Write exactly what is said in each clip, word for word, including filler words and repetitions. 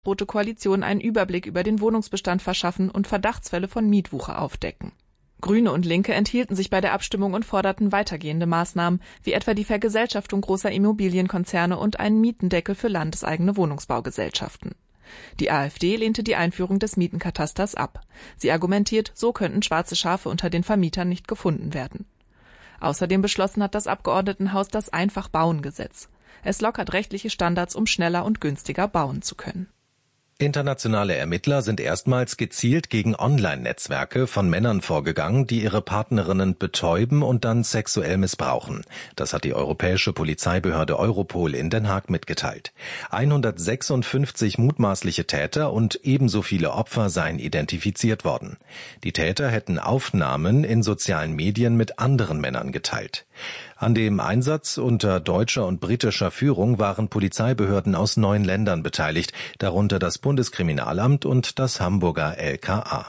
Rote Koalition einen Überblick über den Wohnungsbestand verschaffen und Verdachtsfälle von Mietwucher aufdecken. Grüne und Linke enthielten sich bei der Abstimmung und forderten weitergehende Maßnahmen, wie etwa die Vergesellschaftung großer Immobilienkonzerne und einen Mietendeckel für landeseigene Wohnungsbaugesellschaften. Die AfD lehnte die Einführung des Mietenkatasters ab. Sie argumentiert, so könnten schwarze Schafe unter den Vermietern nicht gefunden werden. Außerdem beschlossen hat das Abgeordnetenhaus das Einfach-Bauen-Gesetz. Es lockert rechtliche Standards, um schneller und günstiger bauen zu können. Internationale Ermittler sind erstmals gezielt gegen Online-Netzwerke von Männern vorgegangen, die ihre Partnerinnen betäuben und dann sexuell missbrauchen. Das hat die europäische Polizeibehörde Europol in Den Haag mitgeteilt. hundertsechsundfünfzig mutmaßliche Täter und ebenso viele Opfer seien identifiziert worden. Die Täter hätten Aufnahmen in sozialen Medien mit anderen Männern geteilt. An dem Einsatz unter deutscher und britischer Führung waren Polizeibehörden aus neun Ländern beteiligt, darunter das Bundeskriminalamt und das Hamburger L K A.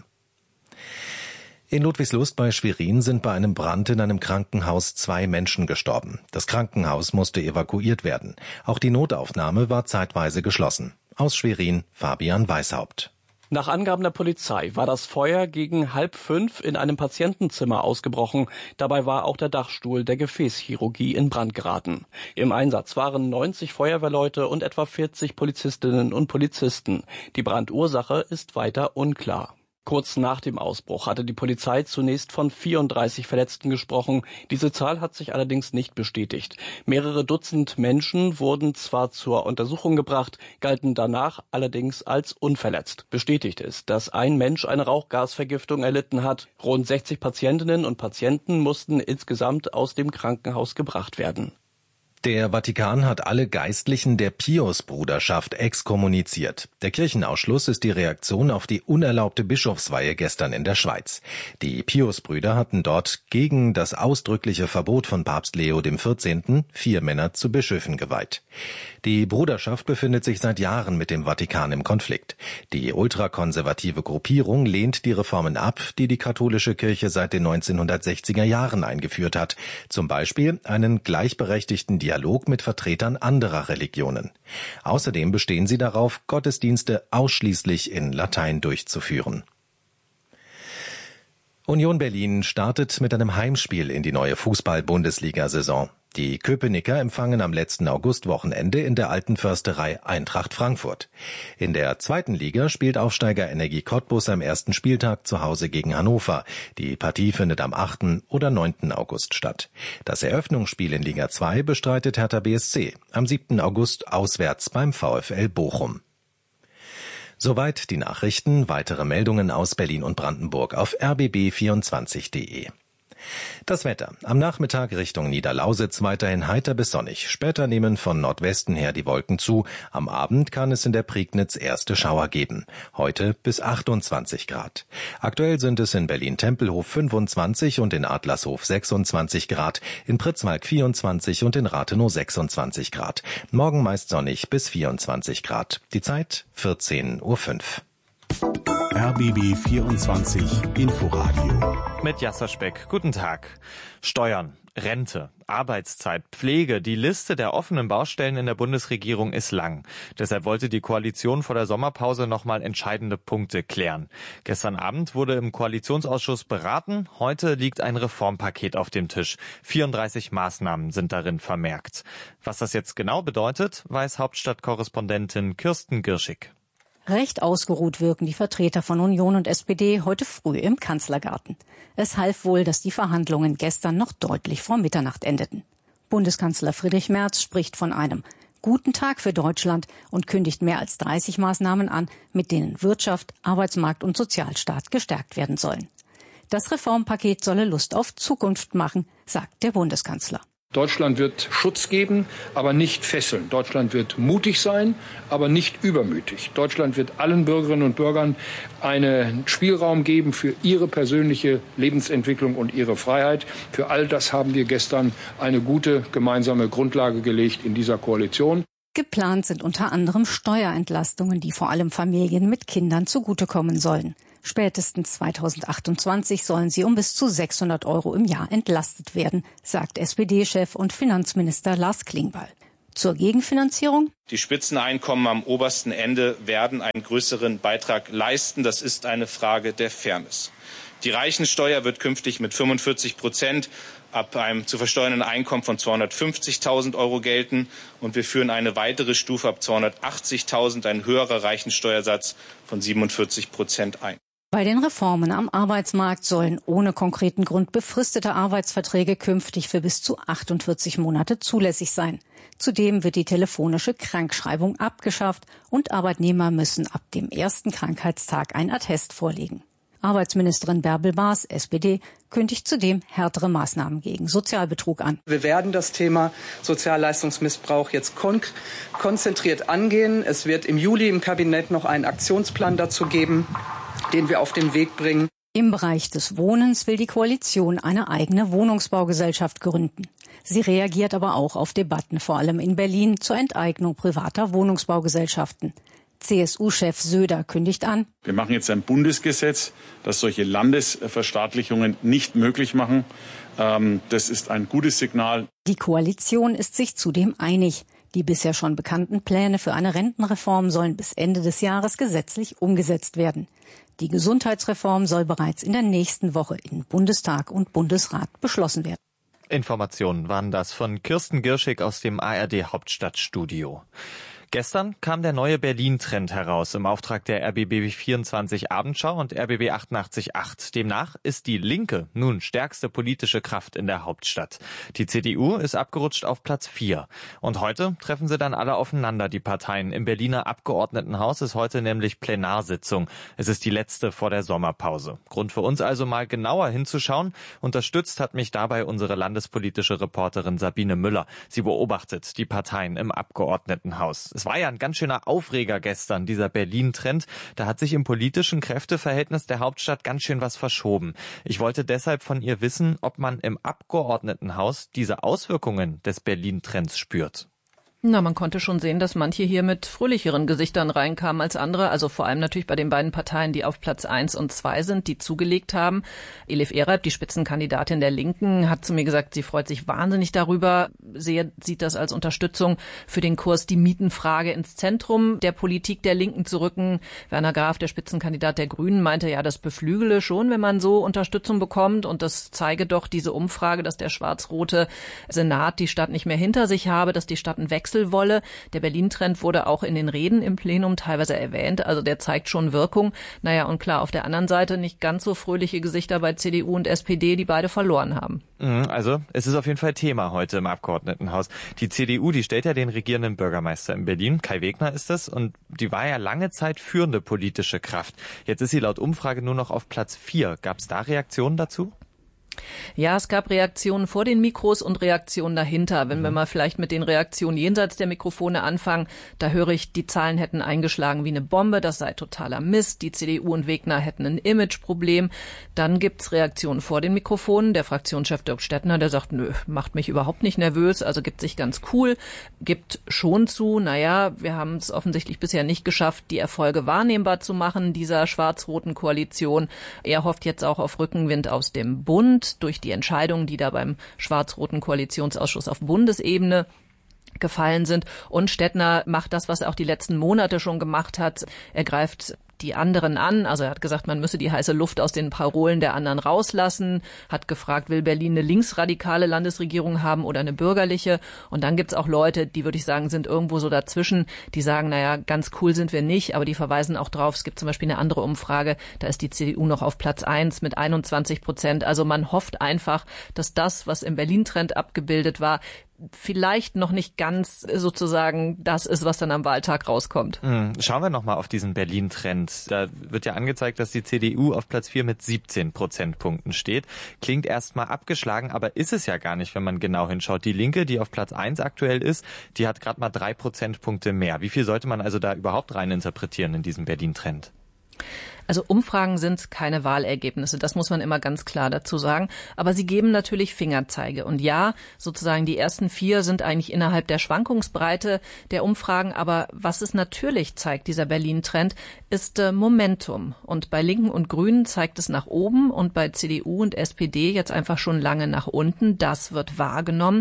In Ludwigslust bei Schwerin sind bei einem Brand in einem Krankenhaus zwei Menschen gestorben. Das Krankenhaus musste evakuiert werden. Auch die Notaufnahme war zeitweise geschlossen. Aus Schwerin, Fabian Weishaupt. Nach Angaben der Polizei war das Feuer gegen halb fünf in einem Patientenzimmer ausgebrochen. Dabei war auch der Dachstuhl der Gefäßchirurgie in Brand geraten. Im Einsatz waren neunzig Feuerwehrleute und etwa vierzig Polizistinnen und Polizisten. Die Brandursache ist weiter unklar. Kurz nach dem Ausbruch hatte die Polizei zunächst von vierunddreißig Verletzten gesprochen. Diese Zahl hat sich allerdings nicht bestätigt. Mehrere Dutzend Menschen wurden zwar zur Untersuchung gebracht, galten danach allerdings als unverletzt. Bestätigt ist, dass ein Mensch eine Rauchgasvergiftung erlitten hat. Rund sechzig Patientinnen und Patienten mussten insgesamt aus dem Krankenhaus gebracht werden. Der Vatikan hat alle Geistlichen der Pius-Bruderschaft exkommuniziert. Der Kirchenausschluss ist die Reaktion auf die unerlaubte Bischofsweihe gestern in der Schweiz. Die Pius-Brüder hatten dort gegen das ausdrückliche Verbot von Papst Leo der vierzehnte. vier Männer zu Bischöfen geweiht. Die Bruderschaft befindet sich seit Jahren mit dem Vatikan im Konflikt. Die ultrakonservative Gruppierung lehnt die Reformen ab, die die katholische Kirche seit den neunzehnhundertsechziger Jahren eingeführt hat. Zum Beispiel einen gleichberechtigten Dialog mit Vertretern anderer Religionen. Außerdem bestehen sie darauf, Gottesdienste ausschließlich in Latein durchzuführen. Union Berlin startet mit einem Heimspiel in die neue Fußball-Bundesliga-Saison. Die Köpenicker empfangen am letzten Augustwochenende in der Alten Försterei Eintracht Frankfurt. In der zweiten Liga spielt Aufsteiger Energie Cottbus am ersten Spieltag zu Hause gegen Hannover. Die Partie findet am achten oder neunten August statt. Das Eröffnungsspiel in Liga zwei bestreitet Hertha B S C am siebten August auswärts beim VfL Bochum. Soweit die Nachrichten. Weitere Meldungen aus Berlin und Brandenburg auf r b b vierundzwanzig punkt d e. Das Wetter. Am Nachmittag Richtung Niederlausitz weiterhin heiter bis sonnig. Später nehmen von Nordwesten her die Wolken zu. Am Abend kann es in der Prignitz erste Schauer geben. Heute bis achtundzwanzig Grad. Aktuell sind es in Berlin-Tempelhof fünfundzwanzig und in Adlershof sechsundzwanzig Grad, in Pritzwalk vierundzwanzig und in Rathenow sechsundzwanzig Grad. Morgen meist sonnig bis vierundzwanzig Grad. Die Zeit vierzehn Uhr fünf. R B B vierundzwanzig Inforadio. Mit Jasser Speck. Guten Tag. Steuern, Rente, Arbeitszeit, Pflege. Die Liste der offenen Baustellen in der Bundesregierung ist lang. Deshalb wollte die Koalition vor der Sommerpause nochmal entscheidende Punkte klären. Gestern Abend wurde im Koalitionsausschuss beraten. Heute liegt ein Reformpaket auf dem Tisch. vierunddreißig Maßnahmen sind darin vermerkt. Was das jetzt genau bedeutet, weiß Hauptstadtkorrespondentin Kirsten Girschig. Recht ausgeruht wirken die Vertreter von Union und S P D heute früh im Kanzlergarten. Es half wohl, dass die Verhandlungen gestern noch deutlich vor Mitternacht endeten. Bundeskanzler Friedrich Merz spricht von einem guten Tag für Deutschland und kündigt mehr als dreißig Maßnahmen an, mit denen Wirtschaft, Arbeitsmarkt und Sozialstaat gestärkt werden sollen. Das Reformpaket solle Lust auf Zukunft machen, sagt der Bundeskanzler. Deutschland wird Schutz geben, aber nicht fesseln. Deutschland wird mutig sein, aber nicht übermütig. Deutschland wird allen Bürgerinnen und Bürgern einen Spielraum geben für ihre persönliche Lebensentwicklung und ihre Freiheit. Für all das haben wir gestern eine gute gemeinsame Grundlage gelegt in dieser Koalition. Geplant sind unter anderem Steuerentlastungen, die vor allem Familien mit Kindern zugutekommen sollen. Spätestens zweitausendachtundzwanzig sollen sie um bis zu sechshundert Euro im Jahr entlastet werden, sagt S P D-Chef und Finanzminister Lars Klingbeil. Zur Gegenfinanzierung? Die Spitzeneinkommen am obersten Ende werden einen größeren Beitrag leisten. Das ist eine Frage der Fairness. Die Reichensteuer wird künftig mit fünfundvierzig Prozent ab einem zu versteuernden Einkommen von zweihundertfünfzigtausend Euro gelten. Und wir führen eine weitere Stufe ab zweihundertachtzigtausend, ein höherer Reichensteuersatz von siebenundvierzig Prozent ein. Bei den Reformen am Arbeitsmarkt sollen ohne konkreten Grund befristete Arbeitsverträge künftig für bis zu achtundvierzig Monate zulässig sein. Zudem wird die telefonische Krankschreibung abgeschafft und Arbeitnehmer müssen ab dem ersten Krankheitstag ein Attest vorlegen. Arbeitsministerin Bärbel Baas, S P D, kündigt zudem härtere Maßnahmen gegen Sozialbetrug an. Wir werden das Thema Sozialleistungsmissbrauch jetzt kon- konzentriert angehen. Es wird im Juli im Kabinett noch einen Aktionsplan dazu geben, den wir auf den Weg bringen. Im Bereich des Wohnens will die Koalition eine eigene Wohnungsbaugesellschaft gründen. Sie reagiert aber auch auf Debatten, vor allem in Berlin, zur Enteignung privater Wohnungsbaugesellschaften. C S U-Chef Söder kündigt an: Wir machen jetzt ein Bundesgesetz, das solche Landesverstaatlichungen nicht möglich machen. Das ist ein gutes Signal. Die Koalition ist sich zudem einig. Die bisher schon bekannten Pläne für eine Rentenreform sollen bis Ende des Jahres gesetzlich umgesetzt werden. Die Gesundheitsreform soll bereits in der nächsten Woche in Bundestag und Bundesrat beschlossen werden. Informationen waren das von Kirsten Girschig aus dem A R D Hauptstadtstudio. Gestern kam der neue Berlin-Trend heraus im Auftrag der R B B vierundzwanzig Abendschau und R B B achtundachtzig Komma acht. Demnach ist die Linke nun stärkste politische Kraft in der Hauptstadt. Die C D U ist abgerutscht auf Platz vier. Und heute treffen sie dann alle aufeinander, die Parteien. Im Berliner Abgeordnetenhaus ist heute nämlich Plenarsitzung. Es ist die letzte vor der Sommerpause. Grund für uns also mal genauer hinzuschauen. Unterstützt hat mich dabei unsere landespolitische Reporterin Sabine Müller. Sie beobachtet die Parteien im Abgeordnetenhaus. Es war ja ein ganz schöner Aufreger gestern, dieser Berlin-Trend. Da hat sich im politischen Kräfteverhältnis der Hauptstadt ganz schön was verschoben. Ich wollte deshalb von ihr wissen, ob man im Abgeordnetenhaus diese Auswirkungen des Berlin-Trends spürt. Na, man konnte schon sehen, dass manche hier mit fröhlicheren Gesichtern reinkamen als andere. Also vor allem natürlich bei den beiden Parteien, die auf Platz eins und zwei sind, die zugelegt haben. Elif Eralp, die Spitzenkandidatin der Linken, hat zu mir gesagt, sie freut sich wahnsinnig darüber. Sie sieht das als Unterstützung für den Kurs, die Mietenfrage ins Zentrum der Politik der Linken zu rücken. Werner Graf, der Spitzenkandidat der Grünen, meinte, ja, das beflügele schon, wenn man so Unterstützung bekommt. Und das zeige doch diese Umfrage, dass der schwarz-rote Senat die Stadt nicht mehr hinter sich habe, dass die Stadt einen Wechsel wolle. Der Berlin-Trend wurde auch in den Reden im Plenum teilweise erwähnt. Also der zeigt schon Wirkung. Naja, und klar, auf der anderen Seite nicht ganz so fröhliche Gesichter bei C D U und S P D, die beide verloren haben. Also es ist auf jeden Fall Thema heute im Abgeordnetenhaus. Die C D U, die stellt ja den regierenden Bürgermeister in Berlin. Kai Wegner ist es. Und die war ja lange Zeit führende politische Kraft. Jetzt ist sie laut Umfrage nur noch auf Platz vier. Gab es da Reaktionen dazu? Ja, es gab Reaktionen vor den Mikros und Reaktionen dahinter. Wenn wir mal vielleicht mit den Reaktionen jenseits der Mikrofone anfangen, da höre ich, die Zahlen hätten eingeschlagen wie eine Bombe, das sei totaler Mist, die C D U und Wegner hätten ein Imageproblem. Dann gibt's Reaktionen vor den Mikrofonen. Der Fraktionschef Dirk Stettner, der sagt, nö, macht mich überhaupt nicht nervös, also gibt sich ganz cool, gibt schon zu, naja, wir haben es offensichtlich bisher nicht geschafft, die Erfolge wahrnehmbar zu machen, dieser schwarz-roten Koalition. Er hofft jetzt auch auf Rückenwind aus dem Bund, durch die Entscheidungen, die da beim schwarz-roten Koalitionsausschuss auf Bundesebene gefallen sind. Und Stettner macht das, was er auch die letzten Monate schon gemacht hat. Er greift die anderen an. Also er hat gesagt, man müsse die heiße Luft aus den Parolen der anderen rauslassen, hat gefragt, will Berlin eine linksradikale Landesregierung haben oder eine bürgerliche? Und dann gibt's auch Leute, die, würde ich sagen, sind irgendwo so dazwischen, die sagen, naja, ganz cool sind wir nicht, aber die verweisen auch drauf, es gibt zum Beispiel eine andere Umfrage, da ist die C D U noch auf Platz eins mit einundzwanzig Prozent. Also man hofft einfach, dass das, was im Berlin-Trend abgebildet war, vielleicht noch nicht ganz sozusagen das ist, was dann am Wahltag rauskommt. Schauen wir noch mal auf diesen Berlin-Trend. Da wird ja angezeigt, dass die C D U auf Platz vier mit siebzehn Prozentpunkten steht. Klingt erstmal abgeschlagen, aber ist es ja gar nicht, wenn man genau hinschaut. Die Linke, die auf Platz eins aktuell ist, die hat gerade mal drei Prozentpunkte mehr. Wie viel sollte man also da überhaupt rein interpretieren in diesem Berlin-Trend? Also Umfragen sind keine Wahlergebnisse, das muss man immer ganz klar dazu sagen. Aber sie geben natürlich Fingerzeige. Und ja, sozusagen die ersten vier sind eigentlich innerhalb der Schwankungsbreite der Umfragen. Aber was es natürlich zeigt, dieser Berlin-Trend, ist äh, Momentum. Und bei Linken und Grünen zeigt es nach oben und bei C D U und S P D jetzt einfach schon lange nach unten. Das wird wahrgenommen.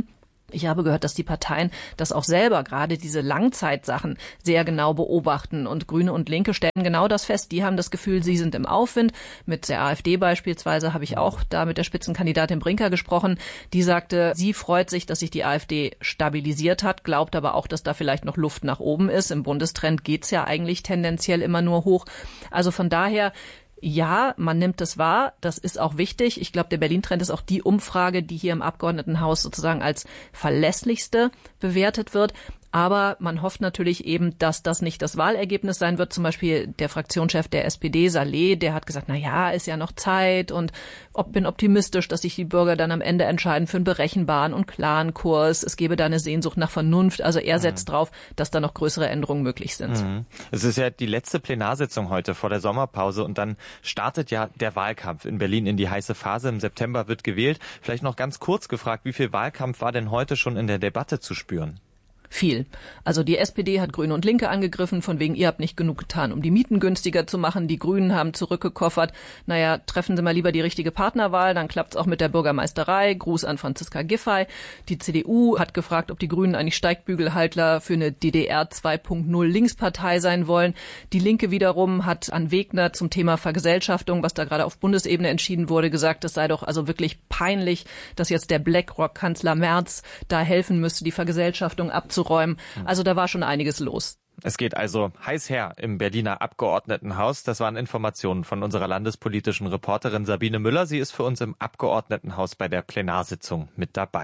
Ich habe gehört, dass die Parteien das auch selber, gerade diese Langzeitsachen, sehr genau beobachten. Und Grüne und Linke stellen genau das fest. Die haben das Gefühl, sie sind im Aufwind. Mit der AfD beispielsweise habe ich auch da mit der Spitzenkandidatin Brinker gesprochen. Die sagte, sie freut sich, dass sich die AfD stabilisiert hat, glaubt aber auch, dass da vielleicht noch Luft nach oben ist. Im Bundestrend geht's ja eigentlich tendenziell immer nur hoch. Also von daher, ja, man nimmt es wahr, das ist auch wichtig. Ich glaube, der Berlin-Trend ist auch die Umfrage, die hier im Abgeordnetenhaus sozusagen als verlässlichste bewertet wird. Aber man hofft natürlich eben, dass das nicht das Wahlergebnis sein wird. Zum Beispiel der Fraktionschef der S P D, Saleh, der hat gesagt, na ja, ist ja noch Zeit und ob, bin optimistisch, dass sich die Bürger dann am Ende entscheiden für einen berechenbaren und klaren Kurs. Es gebe da eine Sehnsucht nach Vernunft. Also er setzt mhm. drauf, dass da noch größere Änderungen möglich sind. Mhm. Es ist ja die letzte Plenarsitzung heute vor der Sommerpause und dann startet ja der Wahlkampf in Berlin in die heiße Phase. Im September wird gewählt. Vielleicht noch ganz kurz gefragt, wie viel Wahlkampf war denn heute schon in der Debatte zu spüren? Viel. Also die S P D hat Grüne und Linke angegriffen, von wegen, ihr habt nicht genug getan, um die Mieten günstiger zu machen. Die Grünen haben zurückgekoffert. Naja, treffen Sie mal lieber die richtige Partnerwahl, dann klappt's auch mit der Bürgermeisterei. Gruß an Franziska Giffey. Die C D U hat gefragt, ob die Grünen eigentlich Steigbügelhalter für eine D D R zwei Punkt null Linkspartei sein wollen. Die Linke wiederum hat an Wegner zum Thema Vergesellschaftung, was da gerade auf Bundesebene entschieden wurde, gesagt, es sei doch also wirklich peinlich, dass jetzt der BlackRock-Kanzler Merz da helfen müsste, die Vergesellschaftung abzuräumen. Also da war schon einiges los. Es geht also heiß her im Berliner Abgeordnetenhaus. Das waren Informationen von unserer landespolitischen Reporterin Sabine Müller. Sie ist für uns im Abgeordnetenhaus bei der Plenarsitzung mit dabei.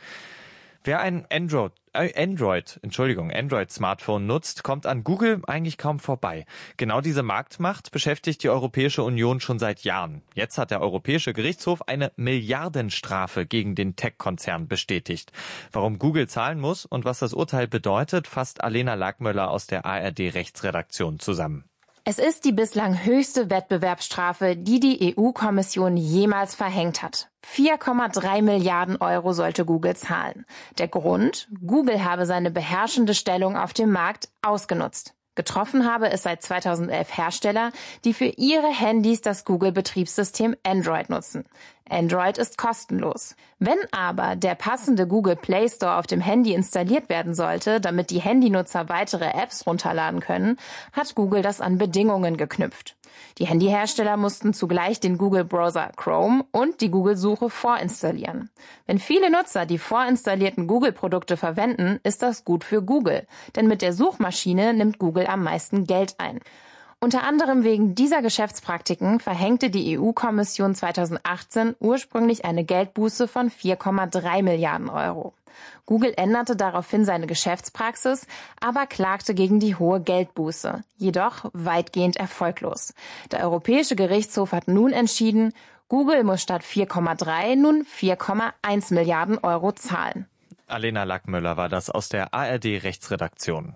Wer ein Android, äh, Android, Entschuldigung, Android-Smartphone nutzt, kommt an Google eigentlich kaum vorbei. Genau diese Marktmacht beschäftigt die Europäische Union schon seit Jahren. Jetzt hat der Europäische Gerichtshof eine Milliardenstrafe gegen den Tech-Konzern bestätigt. Warum Google zahlen muss und was das Urteil bedeutet, fasst Alena Lackmöller aus der A R D-Rechtsredaktion zusammen. Es ist die bislang höchste Wettbewerbsstrafe, die die E U-Kommission jemals verhängt hat. vier Komma drei Milliarden Euro sollte Google zahlen. Der Grund? Google habe seine beherrschende Stellung auf dem Markt ausgenutzt. Getroffen habe es seit zweitausendelf Hersteller, die für ihre Handys das Google-Betriebssystem Android nutzen. Android ist kostenlos. Wenn aber der passende Google Play Store auf dem Handy installiert werden sollte, damit die Handynutzer weitere Apps runterladen können, hat Google das an Bedingungen geknüpft. Die Handyhersteller mussten zugleich den Google-Browser Chrome und die Google-Suche vorinstallieren. Wenn viele Nutzer die vorinstallierten Google-Produkte verwenden, ist das gut für Google, denn mit der Suchmaschine nimmt Google am meisten Geld ein. Unter anderem wegen dieser Geschäftspraktiken verhängte die E U-Kommission zweitausendachtzehn ursprünglich eine Geldbuße von vier Komma drei Milliarden Euro. Google änderte daraufhin seine Geschäftspraxis, aber klagte gegen die hohe Geldbuße, jedoch weitgehend erfolglos. Der Europäische Gerichtshof hat nun entschieden, Google muss statt vier Komma drei nun vier Komma eins Milliarden Euro zahlen. Alena Lackmöller war das aus der A R D-Rechtsredaktion.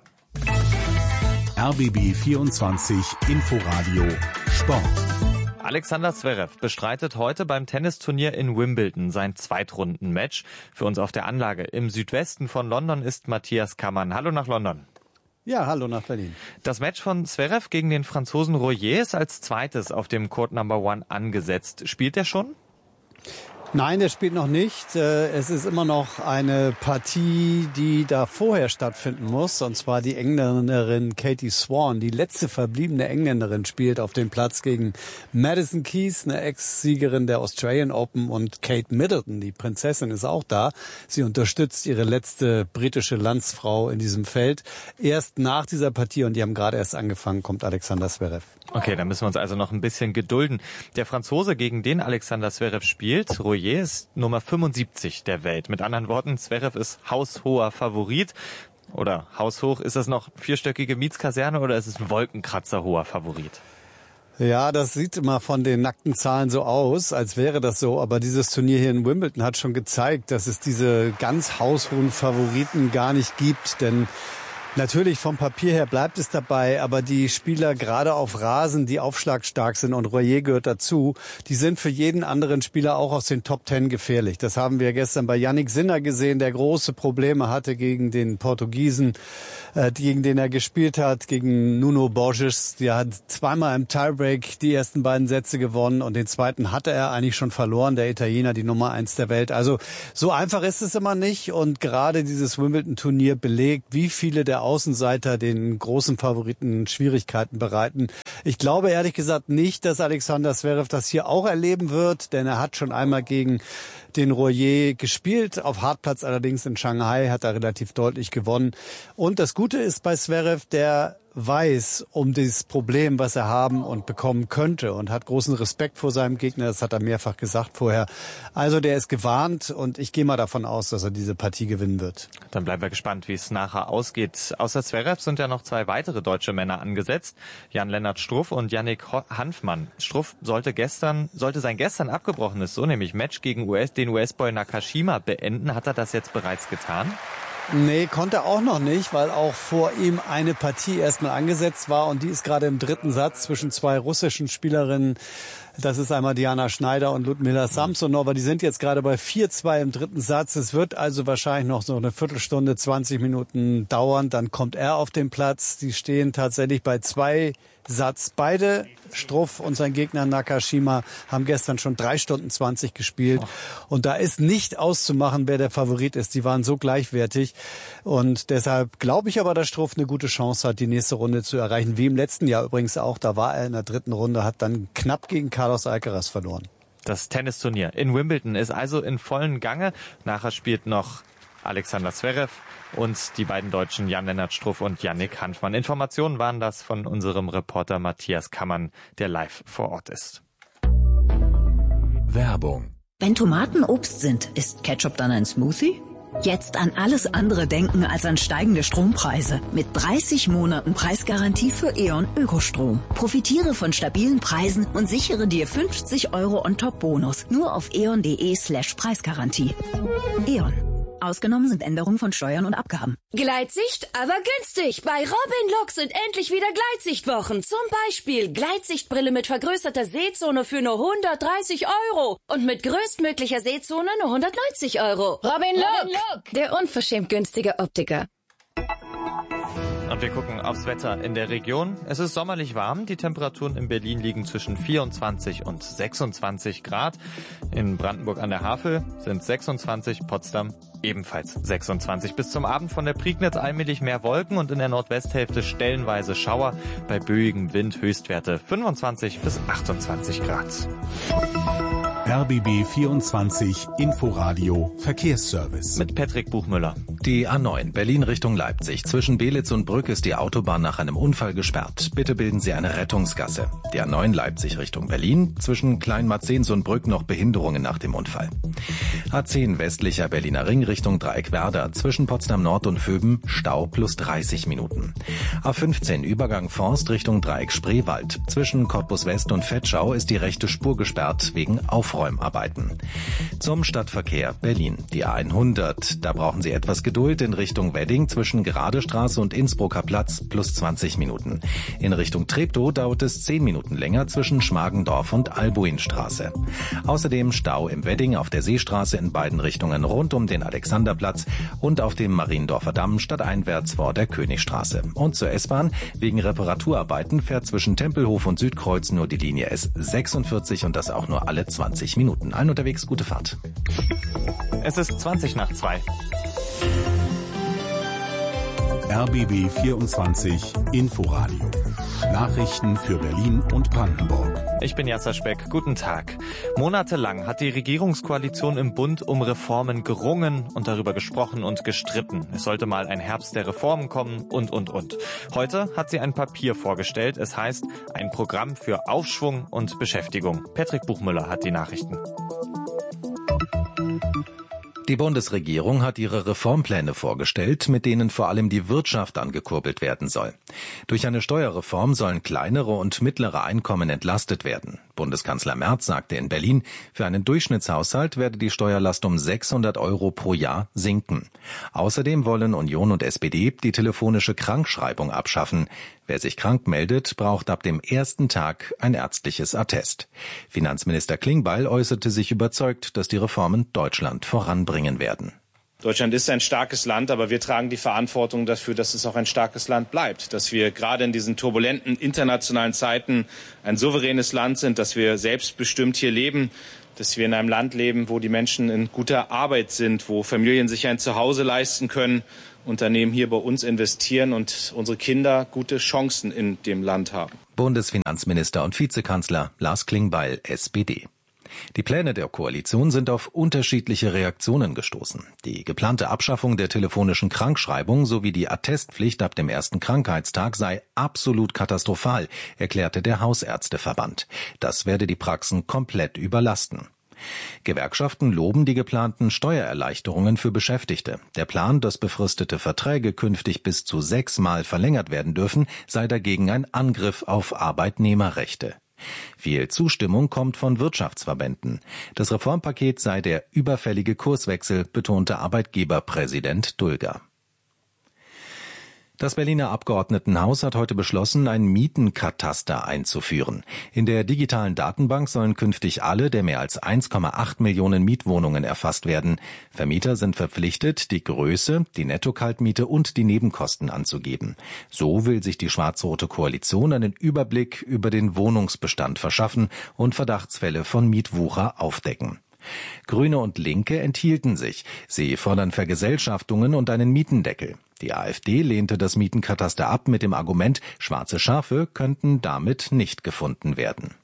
R B B vierundzwanzig Inforadio Sport. Alexander Zverev bestreitet heute beim Tennisturnier in Wimbledon sein Zweitrundenmatch. Für uns auf der Anlage im Südwesten von London ist Matthias Kammann. Hallo nach London. Ja, hallo nach Berlin. Das Match von Zverev gegen den Franzosen Royer ist als zweites auf dem Court Number One angesetzt. Spielt er schon? Nein, er spielt noch nicht. Es ist immer noch eine Partie, die da vorher stattfinden muss. Und zwar die Engländerin Katie Swan, die letzte verbliebene Engländerin, spielt auf dem Platz gegen Madison Keys, eine Ex-Siegerin der Australian Open. Und Kate Middleton, die Prinzessin, ist auch da. Sie unterstützt ihre letzte britische Landsfrau in diesem Feld. Erst nach dieser Partie, und die haben gerade erst angefangen, kommt Alexander Zverev. Okay, dann müssen wir uns also noch ein bisschen gedulden. Der Franzose, gegen den Alexander Zverev spielt, Royer, ist Nummer fünfundsiebzig der Welt. Mit anderen Worten, Zverev ist haushoher Favorit. Oder haushoch, ist das noch vierstöckige Mietskaserne oder ist es ein Wolkenkratzer hoher Favorit? Ja, das sieht immer von den nackten Zahlen so aus, als wäre das so. Aber dieses Turnier hier in Wimbledon hat schon gezeigt, dass es diese ganz haushohen Favoriten gar nicht gibt. Denn Natürlich, vom Papier her bleibt es dabei, aber die Spieler gerade auf Rasen, die aufschlagstark sind, und Royer gehört dazu, die sind für jeden anderen Spieler auch aus den Top Ten gefährlich. Das haben wir gestern bei Yannick Sinner gesehen, der große Probleme hatte gegen den Portugiesen, äh, gegen den er gespielt hat, gegen Nuno Borges. Der hat zweimal im Tiebreak die ersten beiden Sätze gewonnen und den zweiten hatte er eigentlich schon verloren, der Italiener, die Nummer eins der Welt. Also so einfach ist es immer nicht, und gerade dieses Wimbledon-Turnier belegt, wie viele der Außenseiter den großen Favoriten Schwierigkeiten bereiten. Ich glaube ehrlich gesagt nicht, dass Alexander Zverev das hier auch erleben wird, denn er hat schon einmal gegen den Royer gespielt, auf Hartplatz allerdings in Shanghai, hat er relativ deutlich gewonnen. Und das Gute ist bei Zverev, der weiß um dieses Problem, was er haben und bekommen könnte, und hat großen Respekt vor seinem Gegner, das hat er mehrfach gesagt vorher. Also der ist gewarnt, und ich gehe mal davon aus, dass er diese Partie gewinnen wird. Dann bleiben wir gespannt, wie es nachher ausgeht. Außer Zverev sind ja noch zwei weitere deutsche Männer angesetzt, Jan-Lennart Struff und Yannick Hanfmann. Struff sollte gestern, sollte sein gestern abgebrochenes, so nämlich Match gegen U S, den U S-Boy Nakashima beenden. Hat er das jetzt bereits getan? Nee, konnte er auch noch nicht, weil auch vor ihm eine Partie erstmal angesetzt war, und die ist gerade im dritten Satz zwischen zwei russischen Spielerinnen. Das ist einmal Diana Schneider und Ludmila Samsonova. Die sind jetzt gerade bei vier zwei im dritten Satz. Es wird also wahrscheinlich noch so eine Viertelstunde, zwanzig Minuten dauern. Dann kommt er auf den Platz. Die stehen tatsächlich bei zwei Satz. Beide, Struff und sein Gegner Nakashima, haben gestern schon drei Stunden zwanzig gespielt. Und da ist nicht auszumachen, wer der Favorit ist. Die waren so gleichwertig. Und deshalb glaube ich aber, dass Struff eine gute Chance hat, die nächste Runde zu erreichen. Wie im letzten Jahr übrigens auch. Da war er in der dritten Runde, hat dann knapp gegen Carlos Alcaraz verloren. Das Tennisturnier in Wimbledon ist also in vollen Gange. Nachher spielt noch Alexander Zverev und die beiden Deutschen Jan-Lennart Struff und Yannick Hanfmann. Informationen waren das von unserem Reporter Matthias Kammann, der live vor Ort ist. Werbung. Wenn Tomaten Obst sind, ist Ketchup dann ein Smoothie? Jetzt an alles andere denken als an steigende Strompreise. Mit dreißig Monaten Preisgarantie für E.ON Ökostrom. Profitiere von stabilen Preisen und sichere dir fünfzig Euro on-top-Bonus. Nur auf eon.de slash Preisgarantie. E.ON. Ausgenommen sind Änderungen von Steuern und Abgaben. Gleitsicht, aber günstig. Bei Robinlook sind endlich wieder Gleitsichtwochen. Zum Beispiel Gleitsichtbrille mit vergrößerter Sehzone für nur hundertdreißig Euro. Und mit größtmöglicher Sehzone nur hundertneunzig Euro. Robinlook, Robinlook, der unverschämt günstige Optiker. Und wir gucken aufs Wetter in der Region. Es ist sommerlich warm. Die Temperaturen in Berlin liegen zwischen vierundzwanzig und sechsundzwanzig Grad. In Brandenburg an der Havel sind sechsundzwanzig, Potsdam ebenfalls sechsundzwanzig. Bis zum Abend von der Prignitz allmählich mehr Wolken und in der Nordwesthälfte stellenweise Schauer. Bei böigem Wind Höchstwerte fünfundzwanzig bis achtundzwanzig Grad. R B B vierundzwanzig Inforadio Verkehrsservice. Mit Patrick Buchmüller. Die A neun Berlin Richtung Leipzig. Zwischen Belitz und Brück ist die Autobahn nach einem Unfall gesperrt. Bitte bilden Sie eine Rettungsgasse. Die A neun Leipzig Richtung Berlin. Zwischen Kleinmarzens und Brück noch Behinderungen nach dem Unfall. A zehn westlicher Berliner Ring Richtung Dreieckwerder. Zwischen Potsdam Nord und Vöben Stau plus dreißig Minuten. A fünfzehn Übergang Forst Richtung Dreieck Spreewald. Zwischen Cottbus West und Vetschau ist die rechte Spur gesperrt wegen Aufräumarbeiten. Zum Stadtverkehr Berlin. Die A hundert. Da brauchen Sie etwas Geduld in Richtung Wedding zwischen Geradestraße und Innsbrucker Platz plus zwanzig Minuten. In Richtung Treptow dauert es zehn Minuten länger zwischen Schmargendorf und Albuinstraße. Außerdem Stau im Wedding auf der Seestraße in beiden Richtungen rund um den Alexanderplatz und auf dem Mariendorfer Damm stadteinwärts vor der Königstraße. Und zur S-Bahn. Wegen Reparaturarbeiten fährt zwischen Tempelhof und Südkreuz nur die Linie S sechsundvierzig und das auch nur alle zwanzig Minuten. Allen unterwegs gute Fahrt. Es ist zwanzig nach zwei. R B B vierundzwanzig Inforadio. Nachrichten für Berlin und Brandenburg. Ich bin Jasser Speck. Guten Tag. Monatelang hat die Regierungskoalition im Bund um Reformen gerungen und darüber gesprochen und gestritten. Es sollte mal ein Herbst der Reformen kommen und, und, und. Heute hat sie ein Papier vorgestellt. Es heißt ein Programm für Aufschwung und Beschäftigung. Patrick Buchmüller hat die Nachrichten. Die Bundesregierung hat ihre Reformpläne vorgestellt, mit denen vor allem die Wirtschaft angekurbelt werden soll. Durch eine Steuerreform sollen kleinere und mittlere Einkommen entlastet werden. Bundeskanzler Merz sagte in Berlin, für einen Durchschnittshaushalt werde die Steuerlast um sechshundert Euro pro Jahr sinken. Außerdem wollen Union und S P D die telefonische Krankschreibung abschaffen. Wer sich krank meldet, braucht ab dem ersten Tag ein ärztliches Attest. Finanzminister Klingbeil äußerte sich überzeugt, dass die Reformen Deutschland voranbringen werden. Deutschland ist ein starkes Land, aber wir tragen die Verantwortung dafür, dass es auch ein starkes Land bleibt. Dass wir gerade in diesen turbulenten internationalen Zeiten ein souveränes Land sind, dass wir selbstbestimmt hier leben, dass wir in einem Land leben, wo die Menschen in guter Arbeit sind, wo Familien sich ein Zuhause leisten können, Unternehmen hier bei uns investieren und unsere Kinder gute Chancen in dem Land haben. Bundesfinanzminister und Vizekanzler Lars Klingbeil, S P D. Die Pläne der Koalition sind auf unterschiedliche Reaktionen gestoßen. Die geplante Abschaffung der telefonischen Krankschreibung sowie die Attestpflicht ab dem ersten Krankheitstag sei absolut katastrophal, erklärte der Hausärzteverband. Das werde die Praxen komplett überlasten. Gewerkschaften loben die geplanten Steuererleichterungen für Beschäftigte. Der Plan, dass befristete Verträge künftig bis zu sechsmal verlängert werden dürfen, sei dagegen ein Angriff auf Arbeitnehmerrechte. Viel Zustimmung kommt von Wirtschaftsverbänden. Das Reformpaket sei der überfällige Kurswechsel, betonte Arbeitgeberpräsident Dulger. Das Berliner Abgeordnetenhaus hat heute beschlossen, ein Mietenkataster einzuführen. In der digitalen Datenbank sollen künftig alle der mehr als eins Komma acht Millionen Mietwohnungen erfasst werden. Vermieter sind verpflichtet, die Größe, die Netto-Kaltmiete und die Nebenkosten anzugeben. So will sich die schwarz-rote Koalition einen Überblick über den Wohnungsbestand verschaffen und Verdachtsfälle von Mietwucher aufdecken. Grüne und Linke enthielten sich. Sie fordern Vergesellschaftungen und einen Mietendeckel. Die AfD lehnte das Mietenkataster ab mit dem Argument, schwarze Schafe könnten damit nicht gefunden werden.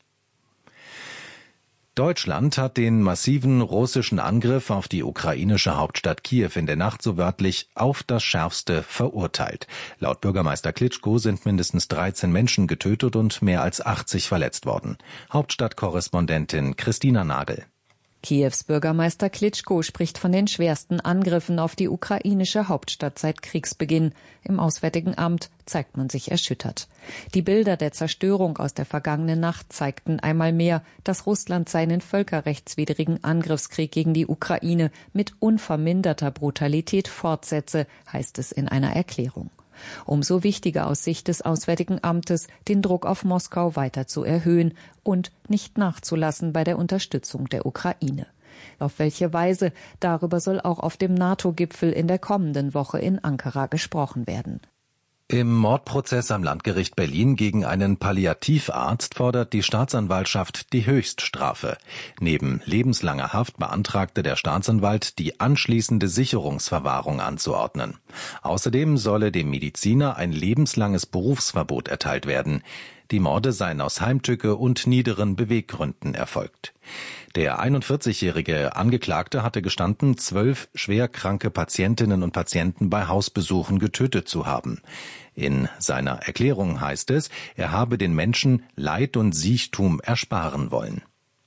Deutschland hat den massiven russischen Angriff auf die ukrainische Hauptstadt Kiew in der Nacht so wörtlich auf das Schärfste verurteilt. Laut Bürgermeister Klitschko sind mindestens dreizehn Menschen getötet und mehr als achtzig verletzt worden. Hauptstadtkorrespondentin Christina Nagel. Kiews Bürgermeister Klitschko spricht von den schwersten Angriffen auf die ukrainische Hauptstadt seit Kriegsbeginn. Im Auswärtigen Amt zeigt man sich erschüttert. Die Bilder der Zerstörung aus der vergangenen Nacht zeigten einmal mehr, dass Russland seinen völkerrechtswidrigen Angriffskrieg gegen die Ukraine mit unverminderter Brutalität fortsetze, heißt es in einer Erklärung. Umso wichtiger aus Sicht des Auswärtigen Amtes, den Druck auf Moskau weiter zu erhöhen und nicht nachzulassen bei der Unterstützung der Ukraine. Auf welche Weise, darüber soll auch auf dem NATO-Gipfel in der kommenden Woche in Ankara gesprochen werden. Im Mordprozess am Landgericht Berlin gegen einen Palliativarzt fordert die Staatsanwaltschaft die Höchststrafe. Neben lebenslanger Haft beantragte der Staatsanwalt, die anschließende Sicherungsverwahrung anzuordnen. Außerdem solle dem Mediziner ein lebenslanges Berufsverbot erteilt werden. Die Morde seien aus Heimtücke und niederen Beweggründen erfolgt. Der einundvierzigjährige Angeklagte hatte gestanden, zwölf schwerkranke Patientinnen und Patienten bei Hausbesuchen getötet zu haben. In seiner Erklärung heißt es, er habe den Menschen Leid und Siechtum ersparen wollen.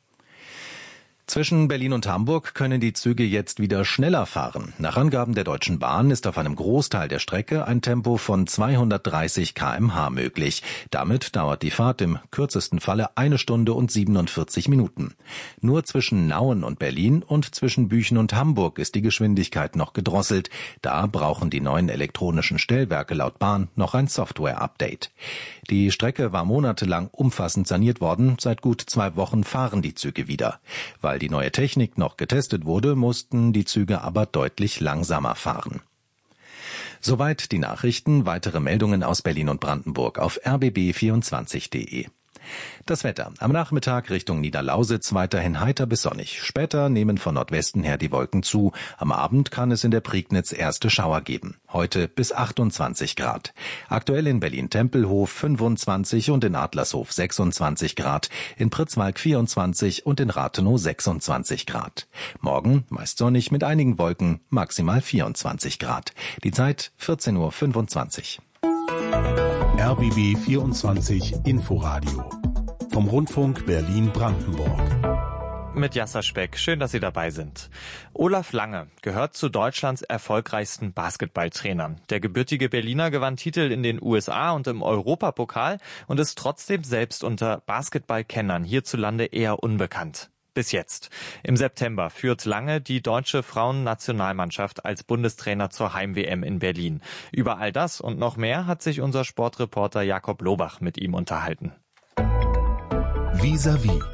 Zwischen Berlin und Hamburg können die Züge jetzt wieder schneller fahren. Nach Angaben der Deutschen Bahn ist auf einem Großteil der Strecke ein Tempo von zweihundertdreißig Kilometer pro Stunde möglich. Damit dauert die Fahrt im kürzesten Falle eine Stunde und siebenundvierzig Minuten. Nur zwischen Nauen und Berlin und zwischen Büchen und Hamburg ist die Geschwindigkeit noch gedrosselt. Da brauchen die neuen elektronischen Stellwerke laut Bahn noch ein Software-Update. Die Strecke war monatelang umfassend saniert worden. Seit gut zwei Wochen fahren die Züge wieder. Weil die neue Technik noch getestet wurde, mussten die Züge aber deutlich langsamer fahren. Soweit die Nachrichten. Weitere Meldungen aus Berlin und Brandenburg auf r b b vierundzwanzig punkt de. Das Wetter. Am Nachmittag Richtung Niederlausitz weiterhin heiter bis sonnig. Später nehmen von Nordwesten her die Wolken zu. Am Abend kann es in der Prignitz erste Schauer geben. Heute bis achtundzwanzig Grad. Aktuell in Berlin-Tempelhof fünfundzwanzig und in Adlershof sechsundzwanzig Grad. In Pritzwalk vierundzwanzig und in Rathenow sechsundzwanzig Grad. Morgen meist sonnig mit einigen Wolken, maximal vierundzwanzig Grad. Die Zeit vierzehn Uhr fünfundzwanzig. R B B vierundzwanzig Inforadio vom Rundfunk Berlin-Brandenburg. mit Jasser Speck. Schön, dass Sie dabei sind. Olaf Lange gehört zu Deutschlands erfolgreichsten Basketballtrainern. Der gebürtige Berliner gewann Titel in den U S A und im Europapokal und ist trotzdem selbst unter Basketballkennern hierzulande eher unbekannt. Bis jetzt. Im September führt Lange die deutsche Frauennationalmannschaft als Bundestrainer zur Heim-W M in Berlin. Über all das und noch mehr hat sich unser Sportreporter Jakob Lohbach mit ihm unterhalten. Vis-à-vis.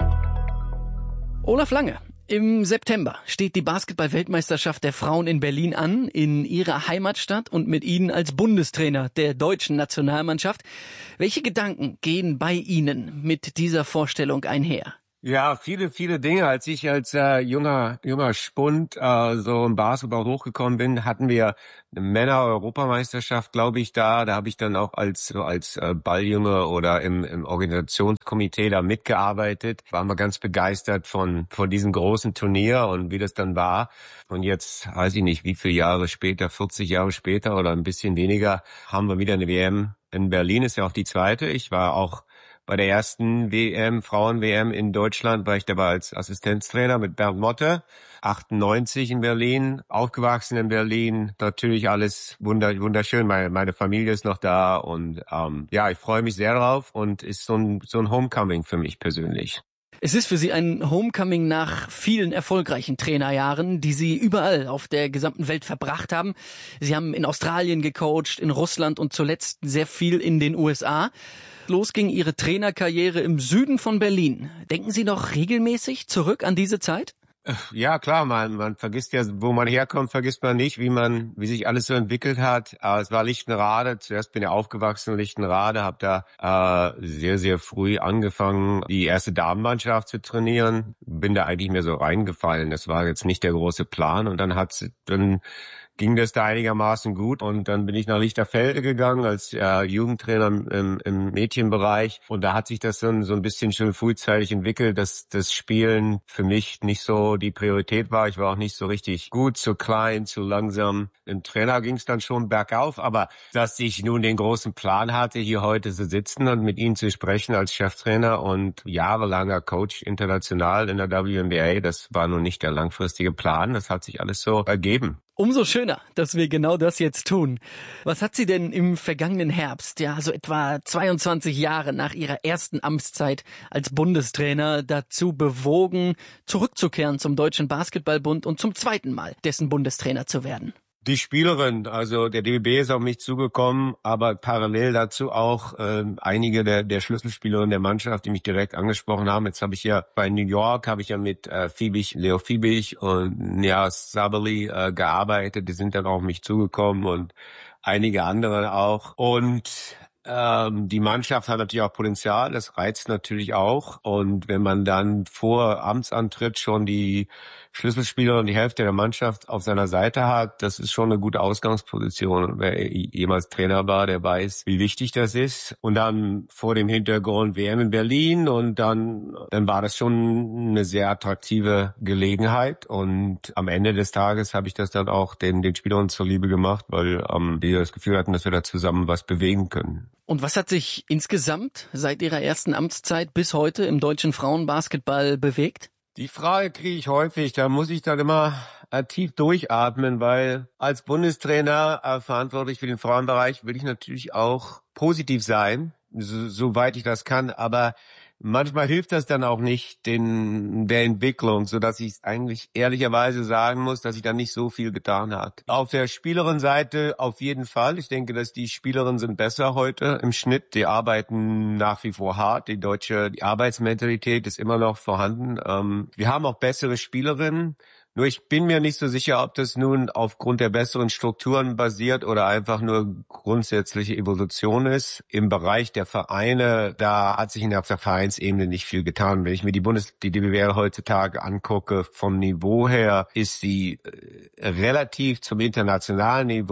Olaf Lange. Im September steht die Basketball-Weltmeisterschaft der Frauen in Berlin an, in Ihrer Heimatstadt und mit Ihnen als Bundestrainer der deutschen Nationalmannschaft. Welche Gedanken gehen bei Ihnen mit dieser Vorstellung einher? Ja, viele, viele Dinge. Als ich als äh, junger junger Spund äh, so im Basketball hochgekommen bin, hatten wir eine Männer-Europameisterschaft, glaube ich, da. Da habe ich dann auch als so als äh, Balljunge oder im, im Organisationskomitee da mitgearbeitet. Waren wir ganz begeistert von von diesem großen Turnier und wie das dann war. Und jetzt, weiß ich nicht, wie viele Jahre später, vierzig Jahre später oder ein bisschen weniger, haben wir wieder eine W M in Berlin. Ist ja auch die zweite. Ich war auch bei der ersten W M, Frauen-W M in Deutschland, war ich dabei als Assistenztrainer mit Bernd Motte, achtundneunzig in Berlin, aufgewachsen in Berlin, natürlich alles wunderschön, meine, meine Familie ist noch da und ähm, ja, ich freue mich sehr drauf und ist so ein, so ein Homecoming für mich persönlich. Es ist für Sie ein Homecoming nach vielen erfolgreichen Trainerjahren, die Sie überall auf der gesamten Welt verbracht haben. Sie haben in Australien gecoacht, in Russland und zuletzt sehr viel in den U S A. Los ging Ihre Trainerkarriere im Süden von Berlin. Denken Sie noch regelmäßig zurück an diese Zeit? Ja, klar, man, man vergisst ja, wo man herkommt, vergisst man nicht, wie man, wie sich alles so entwickelt hat. Aber es war Lichtenrade. Zuerst bin ich aufgewachsen in Lichtenrade, habe da äh, sehr, sehr früh angefangen, die erste Damenmannschaft zu trainieren. Bin da eigentlich mehr so reingefallen. Das war jetzt nicht der große Plan. Und dann hat's, dann ging das da einigermaßen gut und dann bin ich nach Lichterfelde gegangen als äh, Jugendtrainer im, im Mädchenbereich und da hat sich das dann so ein bisschen schon frühzeitig entwickelt, dass das Spielen für mich nicht so die Priorität war. Ich war auch nicht so richtig gut, zu klein, zu langsam. Im Trainer ging es dann schon bergauf, aber dass ich nun den großen Plan hatte, hier heute zu sitzen und mit Ihnen zu sprechen als Cheftrainer und jahrelanger Coach international in der W N B A, das war nun nicht der langfristige Plan, das hat sich alles so ergeben. Umso schöner, dass wir genau das jetzt tun. Was hat Sie denn im vergangenen Herbst, ja, so etwa zweiundzwanzig Jahre nach Ihrer ersten Amtszeit als Bundestrainer, dazu bewogen, zurückzukehren zum Deutschen Basketballbund und zum zweiten Mal dessen Bundestrainer zu werden? Die Spielerin, also der D B B ist auf mich zugekommen, aber parallel dazu auch äh, einige der, der Schlüsselspielerinnen der Mannschaft, die mich direkt angesprochen haben. Jetzt habe ich ja bei New York, habe ich ja mit äh, Fiebig, Leo Fiebig und Nias Sabali äh, gearbeitet. Die sind dann auf mich zugekommen und einige andere auch. Und ähm, die Mannschaft hat natürlich auch Potenzial, das reizt natürlich auch. Und wenn man dann vor Amtsantritt schon die Schlüsselspieler und die Hälfte der Mannschaft auf seiner Seite hat, das ist schon eine gute Ausgangsposition. Wer jemals Trainer war, der weiß, wie wichtig das ist. Und dann vor dem Hintergrund W M in Berlin und dann, dann war das schon eine sehr attraktive Gelegenheit. Und am Ende des Tages habe ich das dann auch den, den Spielern zur Liebe gemacht, weil ähm, die das Gefühl hatten, dass wir da zusammen was bewegen können. Und was hat sich insgesamt seit Ihrer ersten Amtszeit bis heute im deutschen Frauenbasketball bewegt? Die Frage kriege ich häufig, da muss ich dann immer äh, tief durchatmen, weil als Bundestrainer äh, verantwortlich für den Frauenbereich will ich natürlich auch positiv sein, so, soweit ich das kann, aber manchmal hilft das dann auch nicht den der Entwicklung, so dass ich eigentlich ehrlicherweise sagen muss, dass ich da nicht so viel getan habe. Auf der Spielerinnenseite auf jeden Fall. Ich denke, dass die Spielerinnen sind besser heute im Schnitt. Die arbeiten nach wie vor hart. Die deutsche die Arbeitsmentalität ist immer noch vorhanden. Ähm, wir haben auch bessere Spielerinnen. Nur ich bin mir nicht so sicher, ob das nun aufgrund der besseren Strukturen basiert oder einfach nur grundsätzliche Evolution ist. Im Bereich der Vereine, da hat sich in der Vereinsebene nicht viel getan. Wenn ich mir die Bundes, die D B B L heutzutage angucke, vom Niveau her ist sie äh, relativ zum internationalen Niveau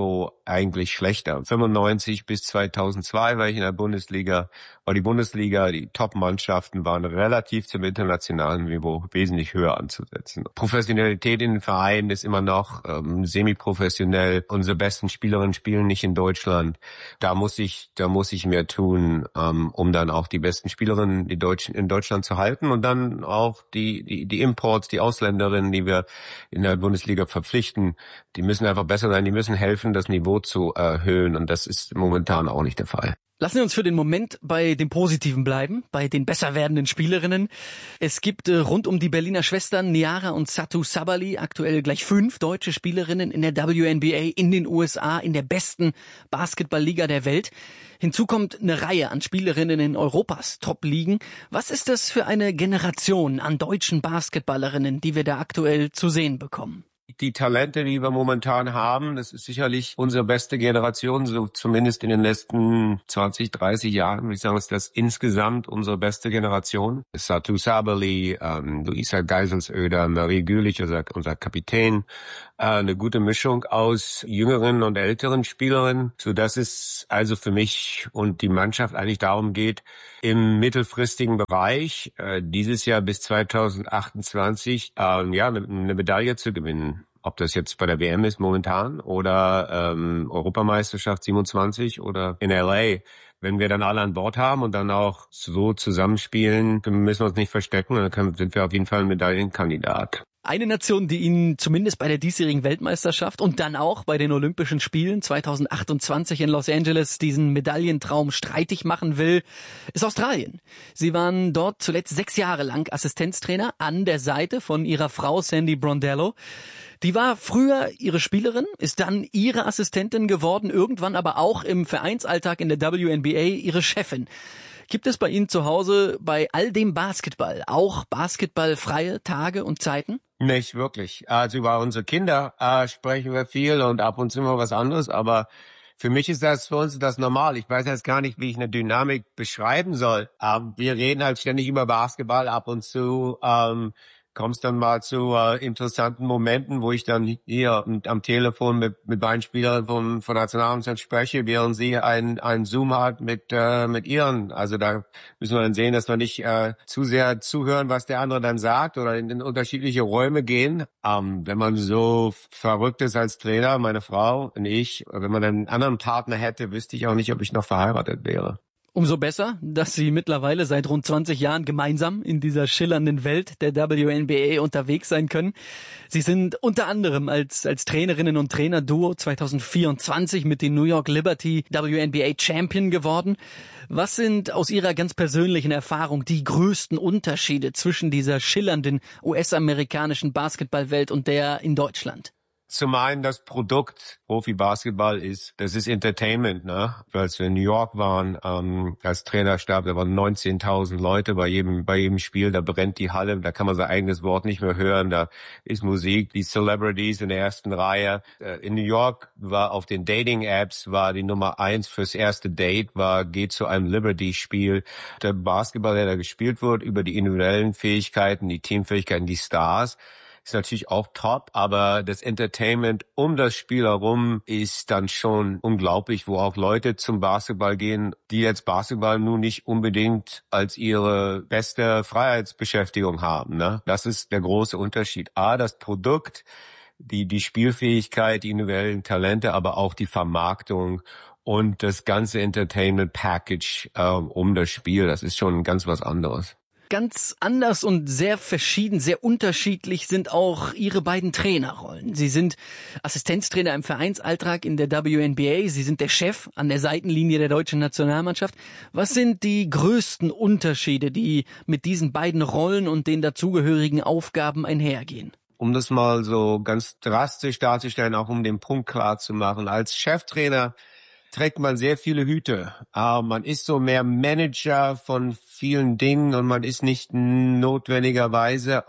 eigentlich schlechter. fünfundneunzig bis zweitausendzwei war ich in der Bundesliga, war die Bundesliga, die Top-Mannschaften waren relativ zum internationalen Niveau wesentlich höher anzusetzen. Professionalität in den Vereinen ist immer noch ähm, semi-professionell. Unsere besten Spielerinnen spielen nicht in Deutschland. Da muss ich, da muss ich mehr tun, ähm, um dann auch die besten Spielerinnen die Deutschen in Deutschland zu halten und dann auch die, die, die Imports, die Ausländerinnen, die wir in der Bundesliga verpflichten, die müssen einfach besser sein, die müssen helfen, das Niveau zu erhöhen und das ist momentan auch nicht der Fall. Lassen wir uns für den Moment bei dem Positiven bleiben, bei den besser werdenden Spielerinnen. Es gibt äh, rund um die Berliner Schwestern Niara und Satu Sabali aktuell gleich fünf deutsche Spielerinnen in der W N B A in den U S A, in der besten Basketballliga der Welt. Hinzu kommt eine Reihe an Spielerinnen in Europas Top-Ligen. Was ist das für eine Generation an deutschen Basketballerinnen, die wir da aktuell zu sehen bekommen? Die Talente, die wir momentan haben, das ist sicherlich unsere beste Generation, so zumindest in den letzten zwanzig, dreißig Jahren, würde ich sagen, ist das insgesamt unsere beste Generation. Satu Sabali, ähm, Luisa Geiselsöder, Marie Gülich, unser, unser Kapitän, äh, eine gute Mischung aus jüngeren und älteren Spielerinnen, so dass es also für mich und die Mannschaft eigentlich darum geht, im mittelfristigen Bereich äh, dieses Jahr bis zweitausendachtundzwanzig äh, ja eine, eine Medaille zu gewinnen. Ob das jetzt bei der W M ist momentan oder ähm, Europameisterschaft siebenundzwanzig oder in L A. Wenn wir dann alle an Bord haben und dann auch so zusammenspielen, dann müssen wir uns nicht verstecken, dann können, sind wir auf jeden Fall ein Medaillenkandidat. Eine Nation, die ihn zumindest bei der diesjährigen Weltmeisterschaft und dann auch bei den Olympischen Spielen zweitausendachtundzwanzig in Los Angeles diesen Medaillentraum streitig machen will, ist Australien. Sie waren dort zuletzt sechs Jahre lang Assistenztrainer an der Seite von ihrer Frau Sandy Brondello. Die war früher ihre Spielerin, ist dann ihre Assistentin geworden, irgendwann aber auch im Vereinsalltag in der W N B A ihre Chefin. Gibt es bei Ihnen zu Hause bei all dem Basketball auch basketballfreie Tage und Zeiten? Nicht wirklich. Also über unsere Kinder äh, sprechen wir viel und ab und zu mal was anderes, aber für mich ist das, für uns ist das normal. Ich weiß jetzt gar nicht, wie ich eine Dynamik beschreiben soll. Ähm, wir reden halt ständig über Basketball ab und zu. Ähm, kommst dann mal zu äh, interessanten Momenten, wo ich dann hier am Telefon mit mit beiden Spielern von von Nationalmannschaft spreche, während sie einen einen Zoom hat mit äh, mit ihren. Also da müssen wir dann sehen, dass wir nicht äh, zu sehr zuhören, was der andere dann sagt oder in, in unterschiedliche Räume gehen. Ähm, wenn man so verrückt ist als Trainer, meine Frau und ich, wenn man einen anderen Partner hätte, wüsste ich auch nicht, ob ich noch verheiratet wäre. Umso besser, dass Sie mittlerweile seit rund zwanzig Jahren gemeinsam in dieser schillernden Welt der W N B A unterwegs sein können. Sie sind unter anderem als als Trainerinnen und Trainer-Duo zweitausendvierundzwanzig mit den New York Liberty W N B A Champion geworden. Was sind aus Ihrer ganz persönlichen Erfahrung die größten Unterschiede zwischen dieser schillernden U S-amerikanischen Basketballwelt und der in Deutschland? Zum einen das Produkt Profi-Basketball ist, das ist Entertainment, ne? Als wir in New York waren, ähm, als Trainerstab, da waren neunzehntausend Leute bei jedem, bei jedem Spiel, da brennt die Halle, da kann man sein eigenes Wort nicht mehr hören, da ist Musik, die Celebrities in der ersten Reihe. In New York war auf den Dating-Apps, war die Nummer eins fürs erste Date, war, geht zu einem Liberty-Spiel. Der Basketball, der da gespielt wird, über die individuellen Fähigkeiten, die Teamfähigkeiten, die Stars, ist natürlich auch top, aber das Entertainment um das Spiel herum ist dann schon unglaublich, wo auch Leute zum Basketball gehen, die jetzt Basketball nun nicht unbedingt als ihre beste Freiheitsbeschäftigung haben, ne? Das ist der große Unterschied. A, das Produkt, die, die Spielfähigkeit, die individuellen Talente, aber auch die Vermarktung und das ganze Entertainment-Package äh, um das Spiel, das ist schon ganz was anderes. Ganz anders und sehr verschieden, sehr unterschiedlich sind auch Ihre beiden Trainerrollen. Sie sind Assistenztrainer im Vereinsalltag in der W N B A. Sie sind der Chef an der Seitenlinie der deutschen Nationalmannschaft. Was sind die größten Unterschiede, die mit diesen beiden Rollen und den dazugehörigen Aufgaben einhergehen? Um das mal so ganz drastisch darzustellen, auch um den Punkt klar zu machen. Als Cheftrainer trägt man sehr viele Hüte. Uh, man ist so mehr Manager von vielen Dingen und man ist nicht notwendigerweise auch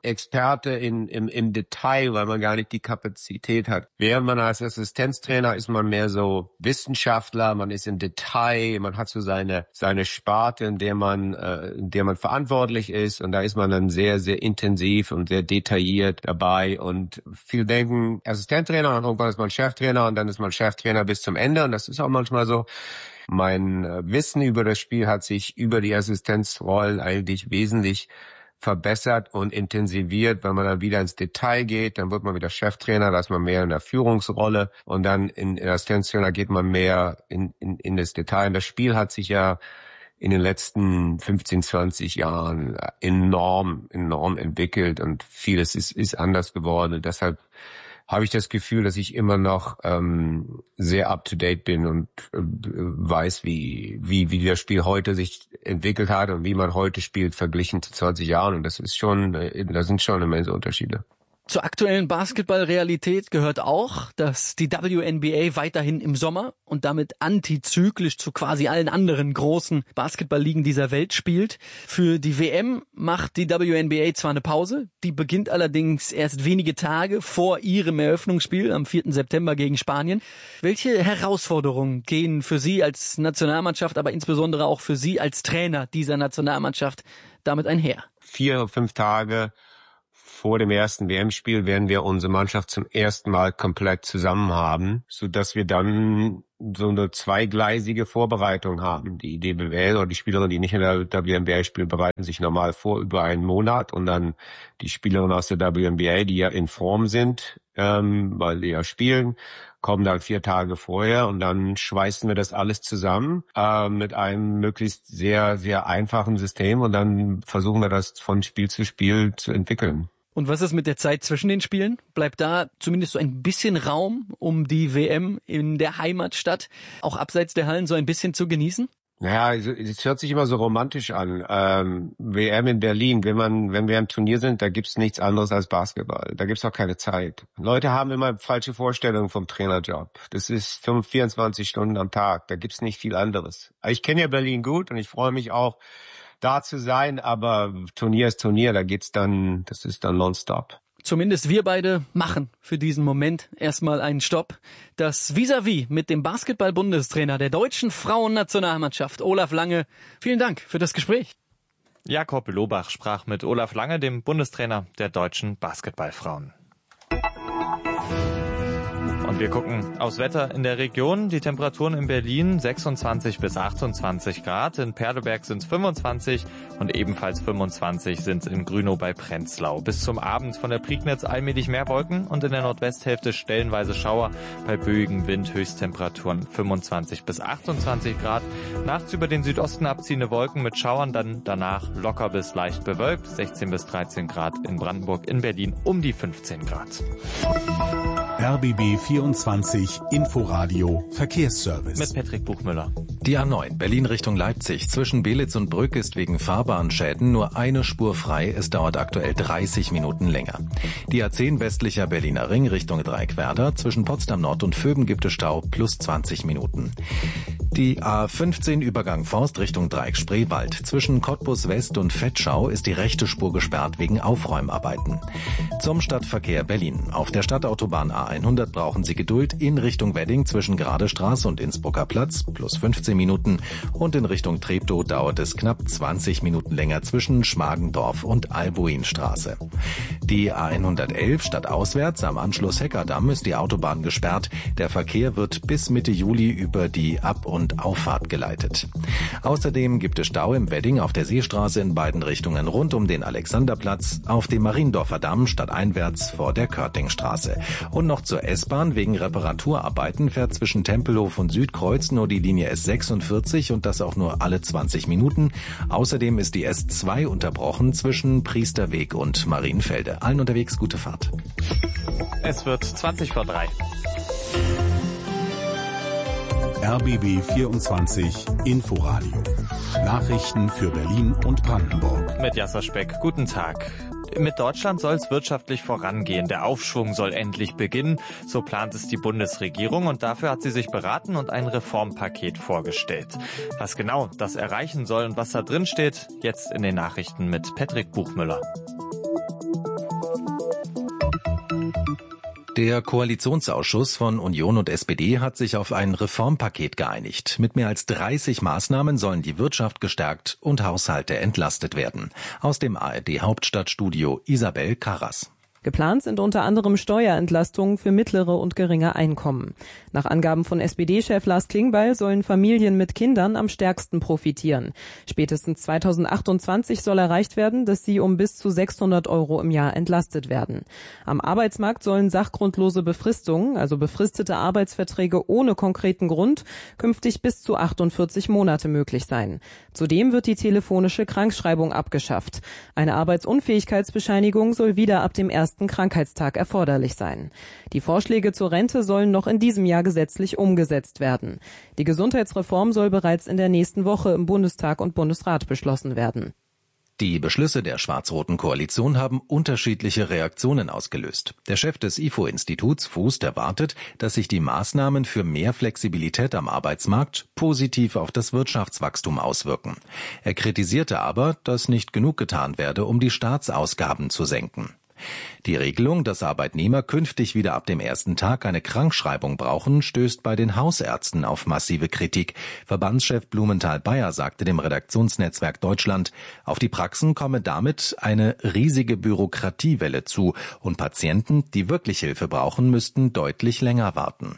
Experte in, im, im Detail, weil man gar nicht die Kapazität hat. Während man als Assistenztrainer ist man mehr so Wissenschaftler, man ist im Detail, man hat so seine seine Sparte, in der man äh, in der man verantwortlich ist, und da ist man dann sehr, sehr intensiv und sehr detailliert dabei. Und viele denken, Assistenztrainer, und irgendwann ist man Cheftrainer und dann ist man Cheftrainer bis zum Ende, und das ist auch manchmal so. Mein äh, Wissen über das Spiel hat sich über die Assistenzrollen eigentlich wesentlich verbessert und intensiviert. Wenn man dann wieder ins Detail geht, dann wird man wieder Cheftrainer, da ist man mehr in der Führungsrolle, und dann in, in Assistenztrainer geht man mehr in, in, in das Detail. Und das Spiel hat sich ja in den letzten fünfzehn, zwanzig Jahren enorm, enorm entwickelt, und vieles ist, ist anders geworden. Und deshalb habe ich das Gefühl, dass ich immer noch ähm, sehr up-to-date bin und äh, weiß, wie, wie, wie das Spiel heute sich entwickelt hat und wie man heute spielt, verglichen zu zwanzig Jahren. Und das ist schon, äh, da sind schon immense Unterschiede. Zur aktuellen Basketballrealität gehört auch, dass die W N B A weiterhin im Sommer und damit antizyklisch zu quasi allen anderen großen Basketballligen dieser Welt spielt. Für die W M macht die W N B A zwar eine Pause, die beginnt allerdings erst wenige Tage vor ihrem Eröffnungsspiel am vierten September gegen Spanien. Welche Herausforderungen gehen für Sie als Nationalmannschaft, aber insbesondere auch für Sie als Trainer dieser Nationalmannschaft damit einher? Vier, fünf Tage vor dem ersten W M-Spiel werden wir unsere Mannschaft zum ersten Mal komplett zusammen haben, so dass wir dann so eine zweigleisige Vorbereitung haben. Die D B L oder die Spielerinnen, die nicht in der W N B A spielen, bereiten sich normal vor über einen Monat, und dann die Spielerinnen aus der W N B A, die ja in Form sind, ähm, weil die ja spielen, kommen dann vier Tage vorher, und dann schweißen wir das alles zusammen äh, mit einem möglichst sehr, sehr einfachen System, und dann versuchen wir das von Spiel zu Spiel zu entwickeln. Und was ist mit der Zeit zwischen den Spielen? Bleibt da zumindest so ein bisschen Raum, um die W M in der Heimatstadt auch abseits der Hallen so ein bisschen zu genießen? Naja, es hört sich immer so romantisch an. Ähm, W M in Berlin, wenn man, wenn wir im Turnier sind, da gibt's nichts anderes als Basketball. Da gibt's auch keine Zeit. Leute haben immer falsche Vorstellungen vom Trainerjob. Das ist vierundzwanzig Stunden am Tag. Da gibt's nicht viel anderes. Ich kenne ja Berlin gut, und ich freue mich auch, da zu sein, aber Turnier ist Turnier, da geht's dann, das ist dann nonstop. Zumindest wir beide machen für diesen Moment erstmal einen Stopp. Das Vis-à-vis mit dem Basketball-Bundestrainer der deutschen Frauennationalmannschaft, Olaf Lange. Vielen Dank für das Gespräch. Jakob Lobach sprach mit Olaf Lange, dem Bundestrainer der deutschen Basketballfrauen. Und wir gucken aufs Wetter in der Region. Die Temperaturen in Berlin sechsundzwanzig bis achtundzwanzig Grad. In Perleberg sind es fünfundzwanzig und ebenfalls fünfundzwanzig sind es in Grünow bei Prenzlau. Bis zum Abend von der Prignitz allmählich mehr Wolken und in der Nordwesthälfte stellenweise Schauer. Bei böigem Wind Höchsttemperaturen fünfundzwanzig bis achtundzwanzig Grad. Nachts über den Südosten abziehende Wolken mit Schauern, dann danach locker bis leicht bewölkt. sechzehn bis dreizehn Grad in Brandenburg, in Berlin um die fünfzehn Grad. R B B vierundzwanzig Inforadio Verkehrsservice. Mit Patrick Buchmüller. Die A neun Berlin Richtung Leipzig zwischen Belitz und Brück ist wegen Fahrbahnschäden nur eine Spur frei. Es dauert aktuell dreißig Minuten länger. Die A zehn westlicher Berliner Ring Richtung Dreieckwerder zwischen Potsdam Nord und Vöben gibt es Stau plus zwanzig Minuten. Die A fünfzehn Übergang Forst Richtung Dreieck Spreewald zwischen Cottbus West und Vetschau ist die rechte Spur gesperrt wegen Aufräumarbeiten. Zum Stadtverkehr Berlin. Auf der Stadtautobahn A hundert brauchen Sie Geduld in Richtung Wedding zwischen Gradestraße und Innsbrucker Platz plus fünfzehn Minuten, und in Richtung Treptow dauert es knapp zwanzig Minuten länger zwischen Schmargendorf und Albuinstraße. Die A hundertelf stadtauswärts am Anschluss Heckerdamm ist die Autobahn gesperrt. Der Verkehr wird bis Mitte Juli über die Ab- und Auffahrt geleitet. Außerdem gibt es Stau im Wedding auf der Seestraße in beiden Richtungen rund um den Alexanderplatz, auf dem Mariendorfer Damm stadteinwärts vor der Körtingstraße. Und noch zur S-Bahn. Wegen Reparaturarbeiten fährt zwischen Tempelhof und Südkreuz nur die Linie S sechsundvierzig und das auch nur alle zwanzig Minuten. Außerdem ist die S zwei unterbrochen zwischen Priesterweg und Marienfelde. Allen unterwegs gute Fahrt. Es wird zwanzig vor drei. R B B vierundzwanzig Inforadio. Nachrichten für Berlin und Brandenburg. Mit Jasser Speck. Guten Tag. Mit Deutschland soll es wirtschaftlich vorangehen. Der Aufschwung soll endlich beginnen. So plant es die Bundesregierung, und dafür hat sie sich beraten und ein Reformpaket vorgestellt. Was genau das erreichen soll und was da drin steht, jetzt in den Nachrichten mit Patrick Buchmüller. Der Koalitionsausschuss von Union und S P D hat sich auf ein Reformpaket geeinigt. Mit mehr als dreißig Maßnahmen sollen die Wirtschaft gestärkt und Haushalte entlastet werden. Aus dem A R D-Hauptstadtstudio Isabel Karras. Geplant sind unter anderem Steuerentlastungen für mittlere und geringe Einkommen. Nach Angaben von S P D-Chef Lars Klingbeil sollen Familien mit Kindern am stärksten profitieren. Spätestens zweitausendachtundzwanzig soll erreicht werden, dass sie um bis zu sechshundert Euro im Jahr entlastet werden. Am Arbeitsmarkt sollen sachgrundlose Befristungen, also befristete Arbeitsverträge ohne konkreten Grund, künftig bis zu achtundvierzig Monate möglich sein. Zudem wird die telefonische Krankschreibung abgeschafft. Eine Arbeitsunfähigkeitsbescheinigung soll wieder ab dem ersten Krankheitstag erforderlich sein. Die Vorschläge zur Rente sollen noch in diesem Jahr gesetzlich umgesetzt werden. Die Gesundheitsreform soll bereits in der nächsten Woche im Bundestag und Bundesrat beschlossen werden. Die Beschlüsse der schwarz-roten Koalition haben unterschiedliche Reaktionen ausgelöst. Der Chef des I F O-Instituts, Fußt, erwartet, dass sich die Maßnahmen für mehr Flexibilität am Arbeitsmarkt positiv auf das Wirtschaftswachstum auswirken. Er kritisierte aber, dass nicht genug getan werde, um die Staatsausgaben zu senken. Die Regelung, dass Arbeitnehmer künftig wieder ab dem ersten Tag eine Krankschreibung brauchen, stößt bei den Hausärzten auf massive Kritik. Verbandschef Blumenthal-Bayer sagte dem Redaktionsnetzwerk Deutschland, auf die Praxen komme damit eine riesige Bürokratiewelle zu und Patienten, die wirklich Hilfe brauchen, müssten deutlich länger warten.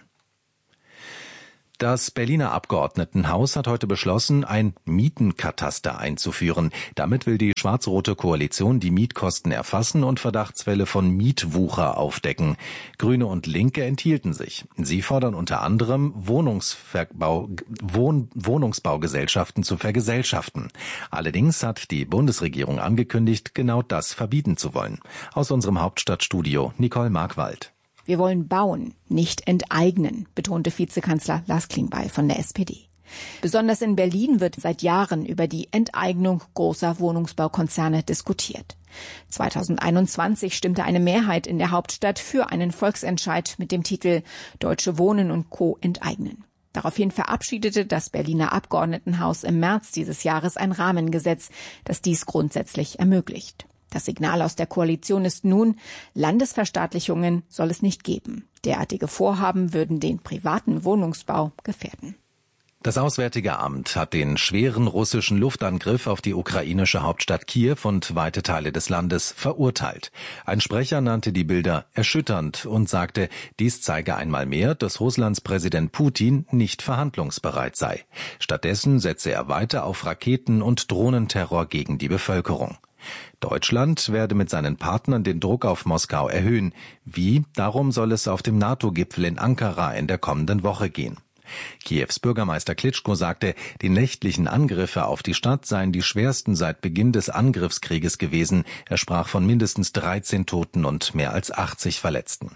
Das Berliner Abgeordnetenhaus hat heute beschlossen, ein Mietenkataster einzuführen. Damit will die schwarz-rote Koalition die Mietkosten erfassen und Verdachtsfälle von Mietwucher aufdecken. Grüne und Linke enthielten sich. Sie fordern unter anderem, Wohnungsverbau, Wohn, Wohnungsbaugesellschaften zu vergesellschaften. Allerdings hat die Bundesregierung angekündigt, genau das verbieten zu wollen. Aus unserem Hauptstadtstudio Nicole Markwald. Wir wollen bauen, nicht enteignen, betonte Vizekanzler Lars Klingbeil von der S P D. Besonders in Berlin wird seit Jahren über die Enteignung großer Wohnungsbaukonzerne diskutiert. zweitausendeinundzwanzig stimmte eine Mehrheit in der Hauptstadt für einen Volksentscheid mit dem Titel Deutsche Wohnen und Co. enteignen. Daraufhin verabschiedete das Berliner Abgeordnetenhaus im März dieses Jahres ein Rahmengesetz, das dies grundsätzlich ermöglicht. Das Signal aus der Koalition ist nun, Landesverstaatlichungen soll es nicht geben. Derartige Vorhaben würden den privaten Wohnungsbau gefährden. Das Auswärtige Amt hat den schweren russischen Luftangriff auf die ukrainische Hauptstadt Kiew und weite Teile des Landes verurteilt. Ein Sprecher nannte die Bilder erschütternd und sagte, dies zeige einmal mehr, dass Russlands Präsident Putin nicht verhandlungsbereit sei. Stattdessen setze er weiter auf Raketen- und Drohnenterror gegen die Bevölkerung. Deutschland werde mit seinen Partnern den Druck auf Moskau erhöhen. Wie? Darum soll es auf dem NATO-Gipfel in Ankara in der kommenden Woche gehen. Kiews Bürgermeister Klitschko sagte, die nächtlichen Angriffe auf die Stadt seien die schwersten seit Beginn des Angriffskrieges gewesen. Er sprach von mindestens dreizehn Toten und mehr als achtzig Verletzten.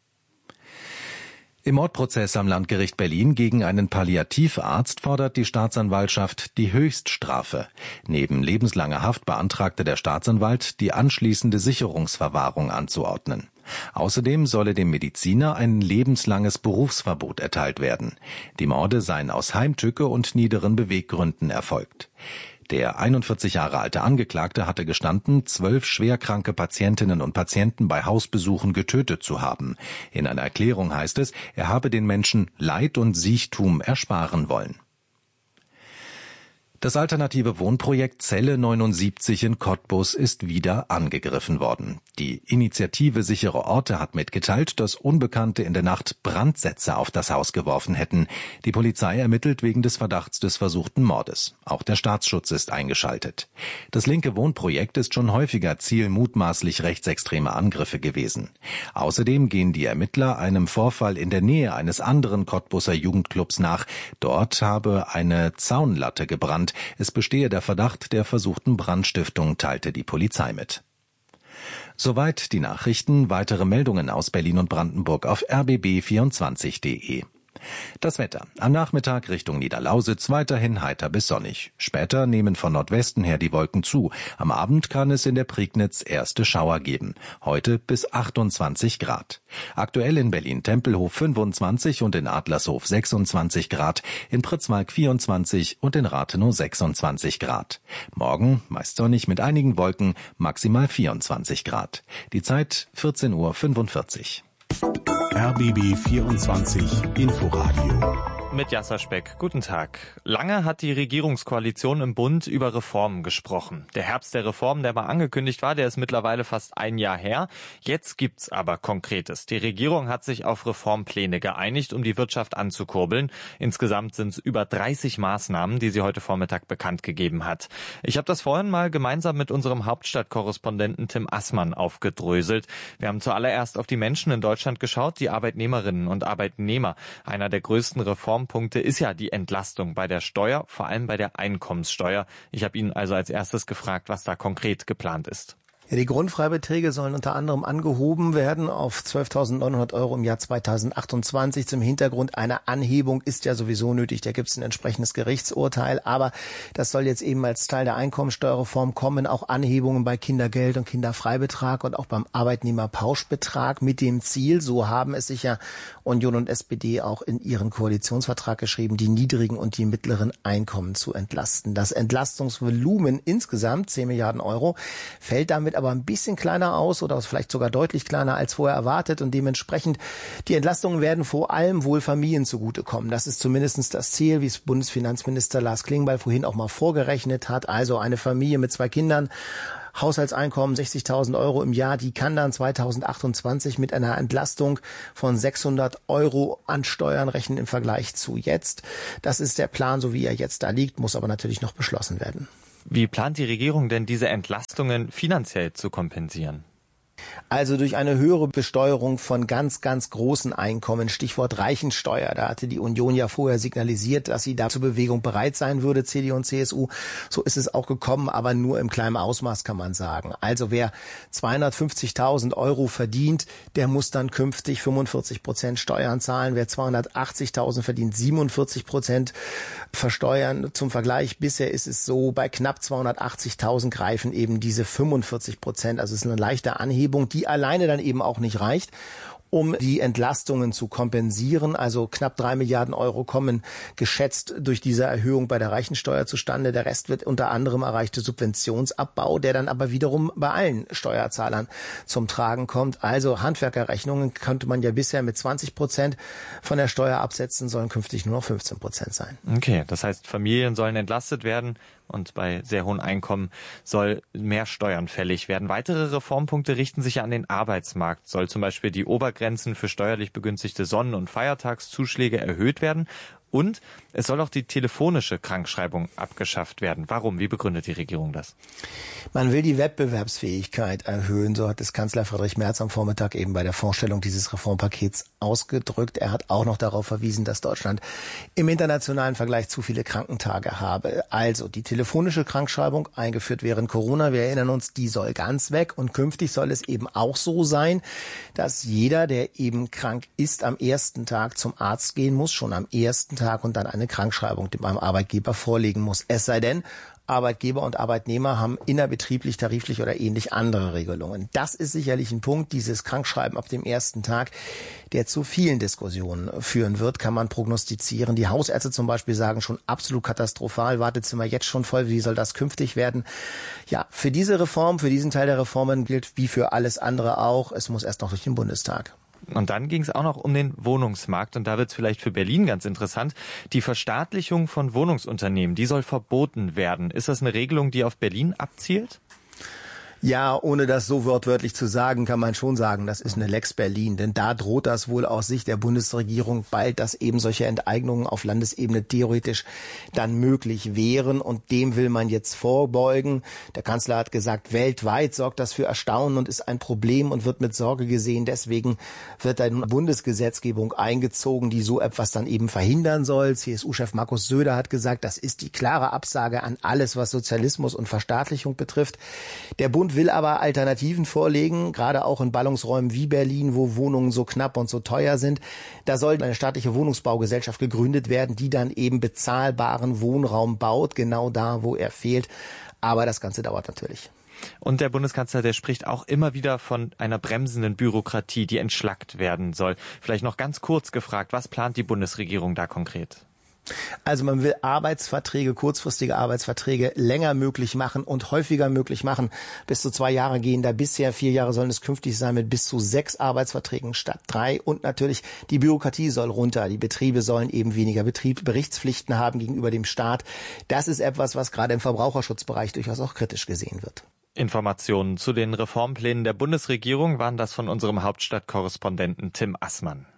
Im Mordprozess am Landgericht Berlin gegen einen Palliativarzt fordert die Staatsanwaltschaft die Höchststrafe. Neben lebenslanger Haft beantragte der Staatsanwalt, die anschließende Sicherungsverwahrung anzuordnen. Außerdem solle dem Mediziner ein lebenslanges Berufsverbot erteilt werden. Die Morde seien aus Heimtücke und niederen Beweggründen erfolgt. Der einundvierzig Jahre alte Angeklagte hatte gestanden, zwölf schwerkranke Patientinnen und Patienten bei Hausbesuchen getötet zu haben. In einer Erklärung heißt es, er habe den Menschen Leid und Siechtum ersparen wollen. Das alternative Wohnprojekt Zelle neunundsiebzig in Cottbus ist wieder angegriffen worden. Die Initiative Sichere Orte hat mitgeteilt, dass Unbekannte in der Nacht Brandsätze auf das Haus geworfen hätten. Die Polizei ermittelt wegen des Verdachts des versuchten Mordes. Auch der Staatsschutz ist eingeschaltet. Das linke Wohnprojekt ist schon häufiger Ziel mutmaßlich rechtsextremer Angriffe gewesen. Außerdem gehen die Ermittler einem Vorfall in der Nähe eines anderen Cottbuser Jugendclubs nach. Dort habe eine Zaunlatte gebrannt. Es bestehe der Verdacht der versuchten Brandstiftung, teilte die Polizei mit. Soweit die Nachrichten. Weitere Meldungen aus Berlin und Brandenburg auf r b b vierundzwanzig punkt de. Das Wetter. Am Nachmittag Richtung Niederlausitz weiterhin heiter bis sonnig. Später nehmen von Nordwesten her die Wolken zu. Am Abend kann es in der Prignitz erste Schauer geben. Heute bis achtundzwanzig Grad. Aktuell in Berlin-Tempelhof fünfundzwanzig und in Adlershof sechsundzwanzig Grad, in Pritzwalk vierundzwanzig und in Rathenow sechsundzwanzig Grad. Morgen meist sonnig mit einigen Wolken, maximal vierundzwanzig Grad. Die Zeit vierzehn Uhr fünfundvierzig. R B B vierundzwanzig Inforadio. Mit Jasser Speck. Guten Tag. Lange hat die Regierungskoalition im Bund über Reformen gesprochen. Der Herbst der Reformen, der mal angekündigt war, der ist mittlerweile fast ein Jahr her. Jetzt gibt's aber Konkretes. Die Regierung hat sich auf Reformpläne geeinigt, um die Wirtschaft anzukurbeln. Insgesamt sind es über dreißig Maßnahmen, die sie heute Vormittag bekannt gegeben hat. Ich habe das vorhin mal gemeinsam mit unserem Hauptstadtkorrespondenten Tim Assmann aufgedröselt. Wir haben zuallererst auf die Menschen in Deutschland geschaut, die Arbeitnehmerinnen und Arbeitnehmer. Einer der größten Reformen Punkte ist ja die Entlastung bei der Steuer, vor allem bei der Einkommenssteuer. Ich habe ihn also als erstes gefragt, was da konkret geplant ist. Ja, die Grundfreibeträge sollen unter anderem angehoben werden auf zwölftausendneunhundert Euro im Jahr zweitausendachtundzwanzig. Zum Hintergrund einer Anhebung ist ja sowieso nötig, da gibt es ein entsprechendes Gerichtsurteil. Aber das soll jetzt eben als Teil der Einkommensteuerreform kommen. Auch Anhebungen bei Kindergeld und Kinderfreibetrag und auch beim Arbeitnehmerpauschbetrag mit dem Ziel, so haben es sich ja Union und S P D auch in ihren Koalitionsvertrag geschrieben, die niedrigen und die mittleren Einkommen zu entlasten. Das Entlastungsvolumen insgesamt, zehn Milliarden Euro, fällt damit aber ein bisschen kleiner aus oder vielleicht sogar deutlich kleiner als vorher erwartet und dementsprechend die Entlastungen werden vor allem wohl Familien zugutekommen. Das ist zumindest das Ziel, wie es Bundesfinanzminister Lars Klingbeil vorhin auch mal vorgerechnet hat. Also eine Familie mit zwei Kindern, Haushaltseinkommen sechzigtausend Euro im Jahr, die kann dann zweitausendachtundzwanzig mit einer Entlastung von sechshundert Euro an Steuern rechnen im Vergleich zu jetzt. Das ist der Plan, so wie er jetzt da liegt, muss aber natürlich noch beschlossen werden. Wie plant die Regierung denn, diese Entlastungen finanziell zu kompensieren? Also durch eine höhere Besteuerung von ganz, ganz großen Einkommen, Stichwort Reichensteuer. Da hatte die Union ja vorher signalisiert, dass sie da zur Bewegung bereit sein würde, C D U und C S U. So ist es auch gekommen, aber nur im kleinen Ausmaß, kann man sagen. Also wer zweihundertfünfzigtausend Euro verdient, der muss dann künftig fünfundvierzig Prozent Steuern zahlen. Wer zweihundertachtzigtausend verdient, siebenundvierzig Prozent versteuern. Zum Vergleich, bisher ist es so, bei knapp zweihundertachtzigtausend greifen eben diese fünfundvierzig Prozent. Also es ist eine leichte Anhebung, die alleine dann eben auch nicht reicht, um die Entlastungen zu kompensieren. Also knapp drei Milliarden Euro kommen geschätzt durch diese Erhöhung bei der Reichensteuer zustande. Der Rest wird unter anderem erreichte Subventionsabbau, der dann aber wiederum bei allen Steuerzahlern zum Tragen kommt. Also Handwerkerrechnungen könnte man ja bisher mit zwanzig Prozent von der Steuer absetzen, sollen künftig nur noch fünfzehn Prozent sein. Okay, das heißt, Familien sollen entlastet werden und bei sehr hohen Einkommen soll mehr Steuern fällig werden. Weitere Reformpunkte richten sich ja an den Arbeitsmarkt. Soll zum Beispiel die Obergrenzen für steuerlich begünstigte Sonnen- und Feiertagszuschläge erhöht werden. Und es soll auch die telefonische Krankschreibung abgeschafft werden. Warum? Wie begründet die Regierung das? Man will die Wettbewerbsfähigkeit erhöhen, so hat es Kanzler Friedrich Merz am Vormittag eben bei der Vorstellung dieses Reformpakets ausgedrückt. Er hat auch noch darauf verwiesen, dass Deutschland im internationalen Vergleich zu viele Krankentage habe. Also die telefonische Krankschreibung, eingeführt während Corona, wir erinnern uns, die soll ganz weg. Und künftig soll es eben auch so sein, dass jeder, der eben krank ist, am ersten Tag zum Arzt gehen muss, schon am ersten Tag und dann eine Krankschreibung beim Arbeitgeber vorlegen muss. Es sei denn, Arbeitgeber und Arbeitnehmer haben innerbetrieblich, tariflich oder ähnlich andere Regelungen. Das ist sicherlich ein Punkt, dieses Krankschreiben ab dem ersten Tag, der zu vielen Diskussionen führen wird, kann man prognostizieren. Die Hausärzte zum Beispiel sagen schon absolut katastrophal, Wartezimmer jetzt schon voll, wie soll das künftig werden? Ja, für diese Reform, für diesen Teil der Reformen gilt wie für alles andere auch, es muss erst noch durch den Bundestag. Und dann ging es auch noch um den Wohnungsmarkt. Und da wird es vielleicht für Berlin ganz interessant. Die Verstaatlichung von Wohnungsunternehmen, die soll verboten werden. Ist das eine Regelung, die auf Berlin abzielt? Ja, ohne das so wortwörtlich zu sagen, kann man schon sagen, das ist eine Lex Berlin. Denn da droht das wohl aus Sicht der Bundesregierung bald, dass eben solche Enteignungen auf Landesebene theoretisch dann möglich wären. Und dem will man jetzt vorbeugen. Der Kanzler hat gesagt, weltweit sorgt das für Erstaunen und ist ein Problem und wird mit Sorge gesehen. Deswegen wird eine Bundesgesetzgebung eingezogen, die so etwas dann eben verhindern soll. C S U-Chef Markus Söder hat gesagt, das ist die klare Absage an alles, was Sozialismus und Verstaatlichung betrifft. Der Bund will aber Alternativen vorlegen, gerade auch in Ballungsräumen wie Berlin, wo Wohnungen so knapp und so teuer sind. Da soll eine staatliche Wohnungsbaugesellschaft gegründet werden, die dann eben bezahlbaren Wohnraum baut, genau da, wo er fehlt. Aber das Ganze dauert natürlich. Und der Bundeskanzler, der spricht auch immer wieder von einer bremsenden Bürokratie, die entschlackt werden soll. Vielleicht noch ganz kurz gefragt, was plant die Bundesregierung da konkret? Also man will Arbeitsverträge, kurzfristige Arbeitsverträge länger möglich machen und häufiger möglich machen. Bis zu zwei Jahre gehen da bisher, vier Jahre sollen es künftig sein mit bis zu sechs Arbeitsverträgen statt drei. Und natürlich die Bürokratie soll runter. Die Betriebe sollen eben weniger Betrieb, Berichtspflichten haben gegenüber dem Staat. Das ist etwas, was gerade im Verbraucherschutzbereich durchaus auch kritisch gesehen wird. Informationen zu den Reformplänen der Bundesregierung waren das von unserem Hauptstadtkorrespondenten Tim Assmann.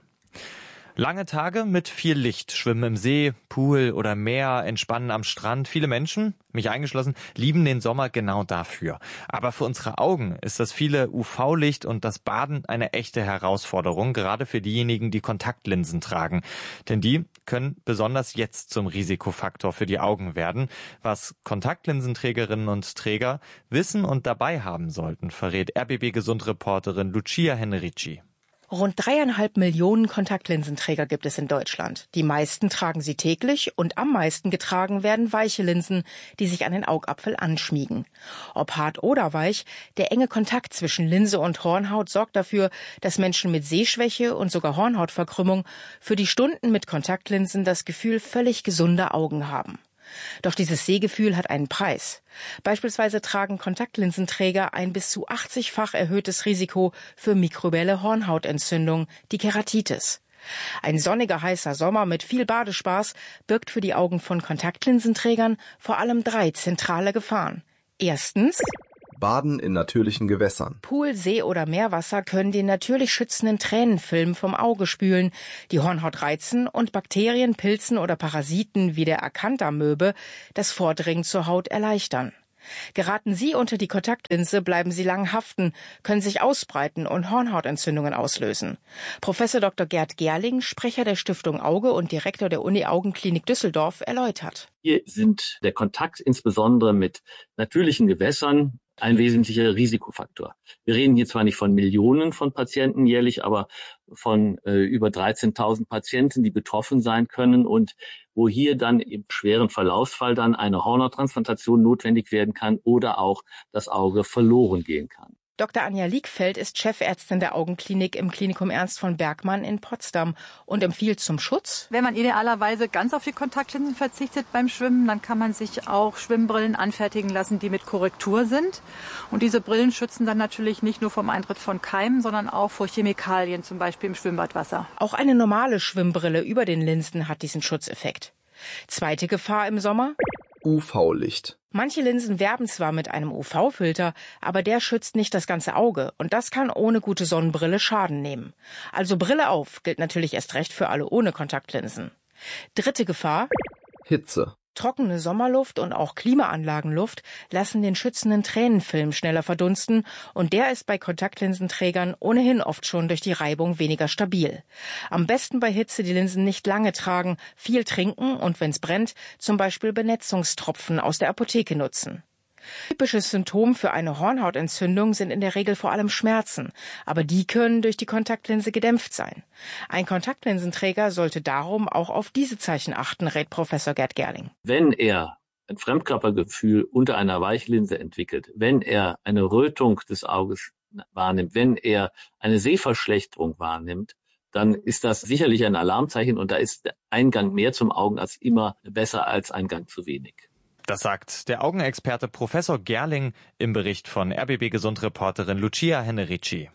Lange Tage mit viel Licht, Schwimmen im See, Pool oder Meer, Entspannen am Strand. Viele Menschen, mich eingeschlossen, lieben den Sommer genau dafür. Aber für unsere Augen ist das viele U V-Licht und das Baden eine echte Herausforderung, gerade für diejenigen, die Kontaktlinsen tragen. Denn die können besonders jetzt zum Risikofaktor für die Augen werden. Was Kontaktlinsenträgerinnen und Träger wissen und dabei haben sollten, verrät R B B-Gesundreporterin Lucia Hennerici. Rund dreieinhalb Millionen Kontaktlinsenträger gibt es in Deutschland. Die meisten tragen sie täglich und am meisten getragen werden weiche Linsen, die sich an den Augapfel anschmiegen. Ob hart oder weich, der enge Kontakt zwischen Linse und Hornhaut sorgt dafür, dass Menschen mit Sehschwäche und sogar Hornhautverkrümmung für die Stunden mit Kontaktlinsen das Gefühl völlig gesunder Augen haben. Doch dieses Sehgefühl hat einen Preis. Beispielsweise tragen Kontaktlinsenträger ein bis zu achtzigfach erhöhtes Risiko für mikrobielle Hornhautentzündung, die Keratitis. Ein sonniger, heißer Sommer mit viel Badespaß birgt für die Augen von Kontaktlinsenträgern vor allem drei zentrale Gefahren. Erstens: Baden in natürlichen Gewässern. Pool, See oder Meerwasser können den natürlich schützenden Tränenfilm vom Auge spülen, die Hornhaut reizen und Bakterien, Pilzen oder Parasiten wie der Acanthamöbe das Vordringen zur Haut erleichtern. Geraten sie unter die Kontaktlinse, bleiben sie lang haften, können sich ausbreiten und Hornhautentzündungen auslösen. Professor Doktor Gerd Gerling, Sprecher der Stiftung Auge und Direktor der Uni-Augenklinik Düsseldorf, erläutert. Hier sind der Kontakt insbesondere mit natürlichen Gewässern ein wesentlicher Risikofaktor. Wir reden hier zwar nicht von Millionen von Patienten jährlich, aber von äh, über dreizehntausend Patienten, die betroffen sein können und wo hier dann im schweren Verlaufsfall dann eine Hornhauttransplantation notwendig werden kann oder auch das Auge verloren gehen kann. Doktor Anja Liegfeld ist Chefärztin der Augenklinik im Klinikum Ernst von Bergmann in Potsdam und empfiehlt zum Schutz: Wenn man idealerweise ganz auf die Kontaktlinsen verzichtet beim Schwimmen, dann kann man sich auch Schwimmbrillen anfertigen lassen, die mit Korrektur sind. Und diese Brillen schützen dann natürlich nicht nur vom Eintritt von Keimen, sondern auch vor Chemikalien, zum Beispiel im Schwimmbadwasser. Auch eine normale Schwimmbrille über den Linsen hat diesen Schutzeffekt. Zweite Gefahr im Sommer: U V-Licht. Manche Linsen werben zwar mit einem U V-Filter, aber der schützt nicht das ganze Auge und das kann ohne gute Sonnenbrille Schaden nehmen. Also Brille auf gilt natürlich erst recht für alle ohne Kontaktlinsen. Dritte Gefahr: Hitze. Trockene Sommerluft und auch Klimaanlagenluft lassen den schützenden Tränenfilm schneller verdunsten und der ist bei Kontaktlinsenträgern ohnehin oft schon durch die Reibung weniger stabil. Am besten bei Hitze die Linsen nicht lange tragen, viel trinken und wenn's brennt, zum Beispiel Benetzungstropfen aus der Apotheke nutzen. Typisches Symptom für eine Hornhautentzündung sind in der Regel vor allem Schmerzen, aber die können durch die Kontaktlinse gedämpft sein. Ein Kontaktlinsenträger sollte darum auch auf diese Zeichen achten, rät Professor Gerd Gerling. Wenn er ein Fremdkörpergefühl unter einer Weichlinse entwickelt, wenn er eine Rötung des Auges wahrnimmt, wenn er eine Sehverschlechterung wahrnimmt, dann ist das sicherlich ein Alarmzeichen und da ist der Eingang mehr zum Augenarzt immer besser als Eingang zu wenig. Das sagt der Augenexperte Professor Gerling im Bericht von R B B-Gesundreporterin Lucia Hennerici.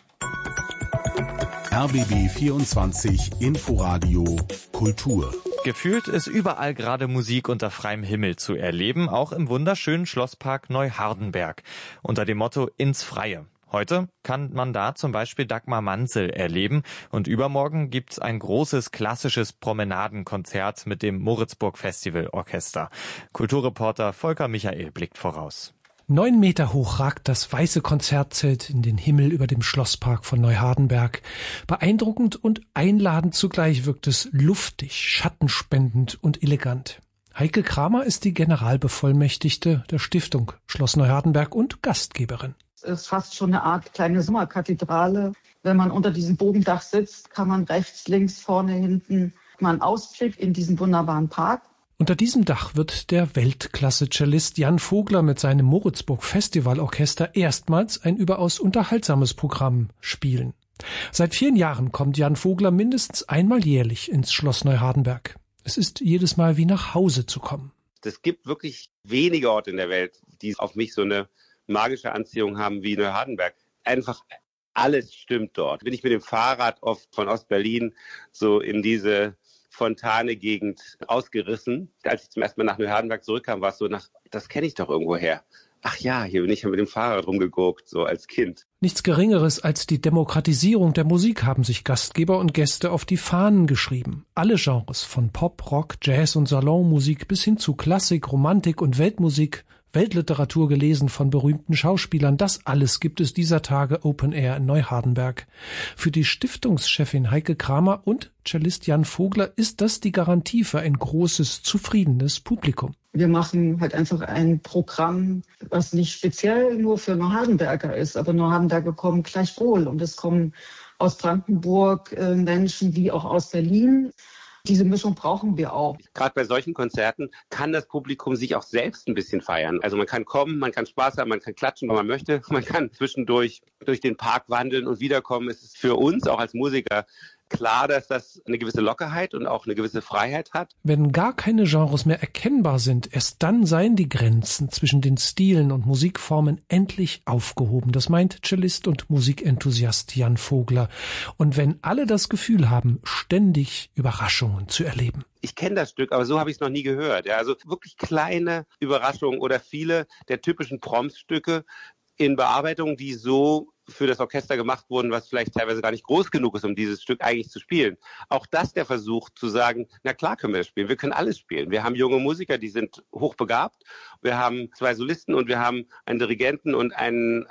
R B B vierundzwanzig Inforadio Kultur. Gefühlt ist überall gerade Musik unter freiem Himmel zu erleben, auch im wunderschönen Schlosspark Neuhardenberg, unter dem Motto ins Freie. Heute kann man da zum Beispiel Dagmar Manzel erleben und übermorgen gibt's ein großes klassisches Promenadenkonzert mit dem Moritzburg Festival Orchester. Kulturreporter Volker Michael blickt voraus. Neun Meter hoch ragt das weiße Konzertzelt in den Himmel über dem Schlosspark von Neuhardenberg. Beeindruckend und einladend zugleich wirkt es luftig, schattenspendend und elegant. Heike Kramer ist die Generalbevollmächtigte der Stiftung Schloss Neuhardenberg und Gastgeberin. Es ist fast schon eine Art kleine Sommerkathedrale. Wenn man unter diesem Bogendach sitzt, kann man rechts, links, vorne, hinten mal einen Ausblick in diesen wunderbaren Park. Unter diesem Dach wird der Weltklasse-Cellist Jan Vogler mit seinem Moritzburg Festivalorchester erstmals ein überaus unterhaltsames Programm spielen. Seit vielen Jahren kommt Jan Vogler mindestens einmal jährlich ins Schloss Neuhardenberg. Es ist jedes Mal wie nach Hause zu kommen. Es gibt wirklich wenige Orte in der Welt, die auf mich so eine magische Anziehung haben wie Neuhardenberg. Einfach alles stimmt dort. Bin ich mit dem Fahrrad oft von Ostberlin so in diese Fontane-Gegend ausgerissen. Als ich zum ersten Mal nach Neuhardenberg zurückkam, war es so, nach, das kenne ich doch irgendwo her. Ach ja, hier bin ich mit dem Fahrrad rumgeguckt, so als Kind. Nichts Geringeres als die Demokratisierung der Musik haben sich Gastgeber und Gäste auf die Fahnen geschrieben. Alle Genres, von Pop, Rock, Jazz und Salonmusik bis hin zu Klassik, Romantik und Weltmusik, Weltliteratur gelesen von berühmten Schauspielern, das alles gibt es dieser Tage Open Air in Neuhardenberg. Für die Stiftungschefin Heike Kramer und Cellist Jan Vogler ist das die Garantie für ein großes, zufriedenes Publikum. Wir machen halt einfach ein Programm, was nicht speziell nur für Neuhardenberger ist, aber Neuhardenberger kommen gleichwohl und es kommen aus Brandenburg äh, Menschen wie auch aus Berlin. Diese Mischung brauchen wir auch. Gerade bei solchen Konzerten kann das Publikum sich auch selbst ein bisschen feiern. Also man kann kommen, man kann Spaß haben, man kann klatschen, wenn man möchte. Man kann zwischendurch durch den Park wandeln und wiederkommen. Es ist für uns auch als Musiker klar, dass das eine gewisse Lockerheit und auch eine gewisse Freiheit hat. Wenn gar keine Genres mehr erkennbar sind, erst dann seien die Grenzen zwischen den Stilen und Musikformen endlich aufgehoben. Das meint Cellist und Musikenthusiast Jan Vogler. Und wenn alle das Gefühl haben, ständig Überraschungen zu erleben. Ich kenne das Stück, aber so habe ich es noch nie gehört. Ja, also wirklich kleine Überraschungen oder viele der typischen Proms-Stücke in Bearbeitung, die so für das Orchester gemacht wurden, was vielleicht teilweise gar nicht groß genug ist, um dieses Stück eigentlich zu spielen. Auch das der Versuch zu sagen, na klar können wir das spielen, wir können alles spielen. Wir haben junge Musiker, die sind hochbegabt, wir haben zwei Solisten und wir haben einen Dirigenten und einen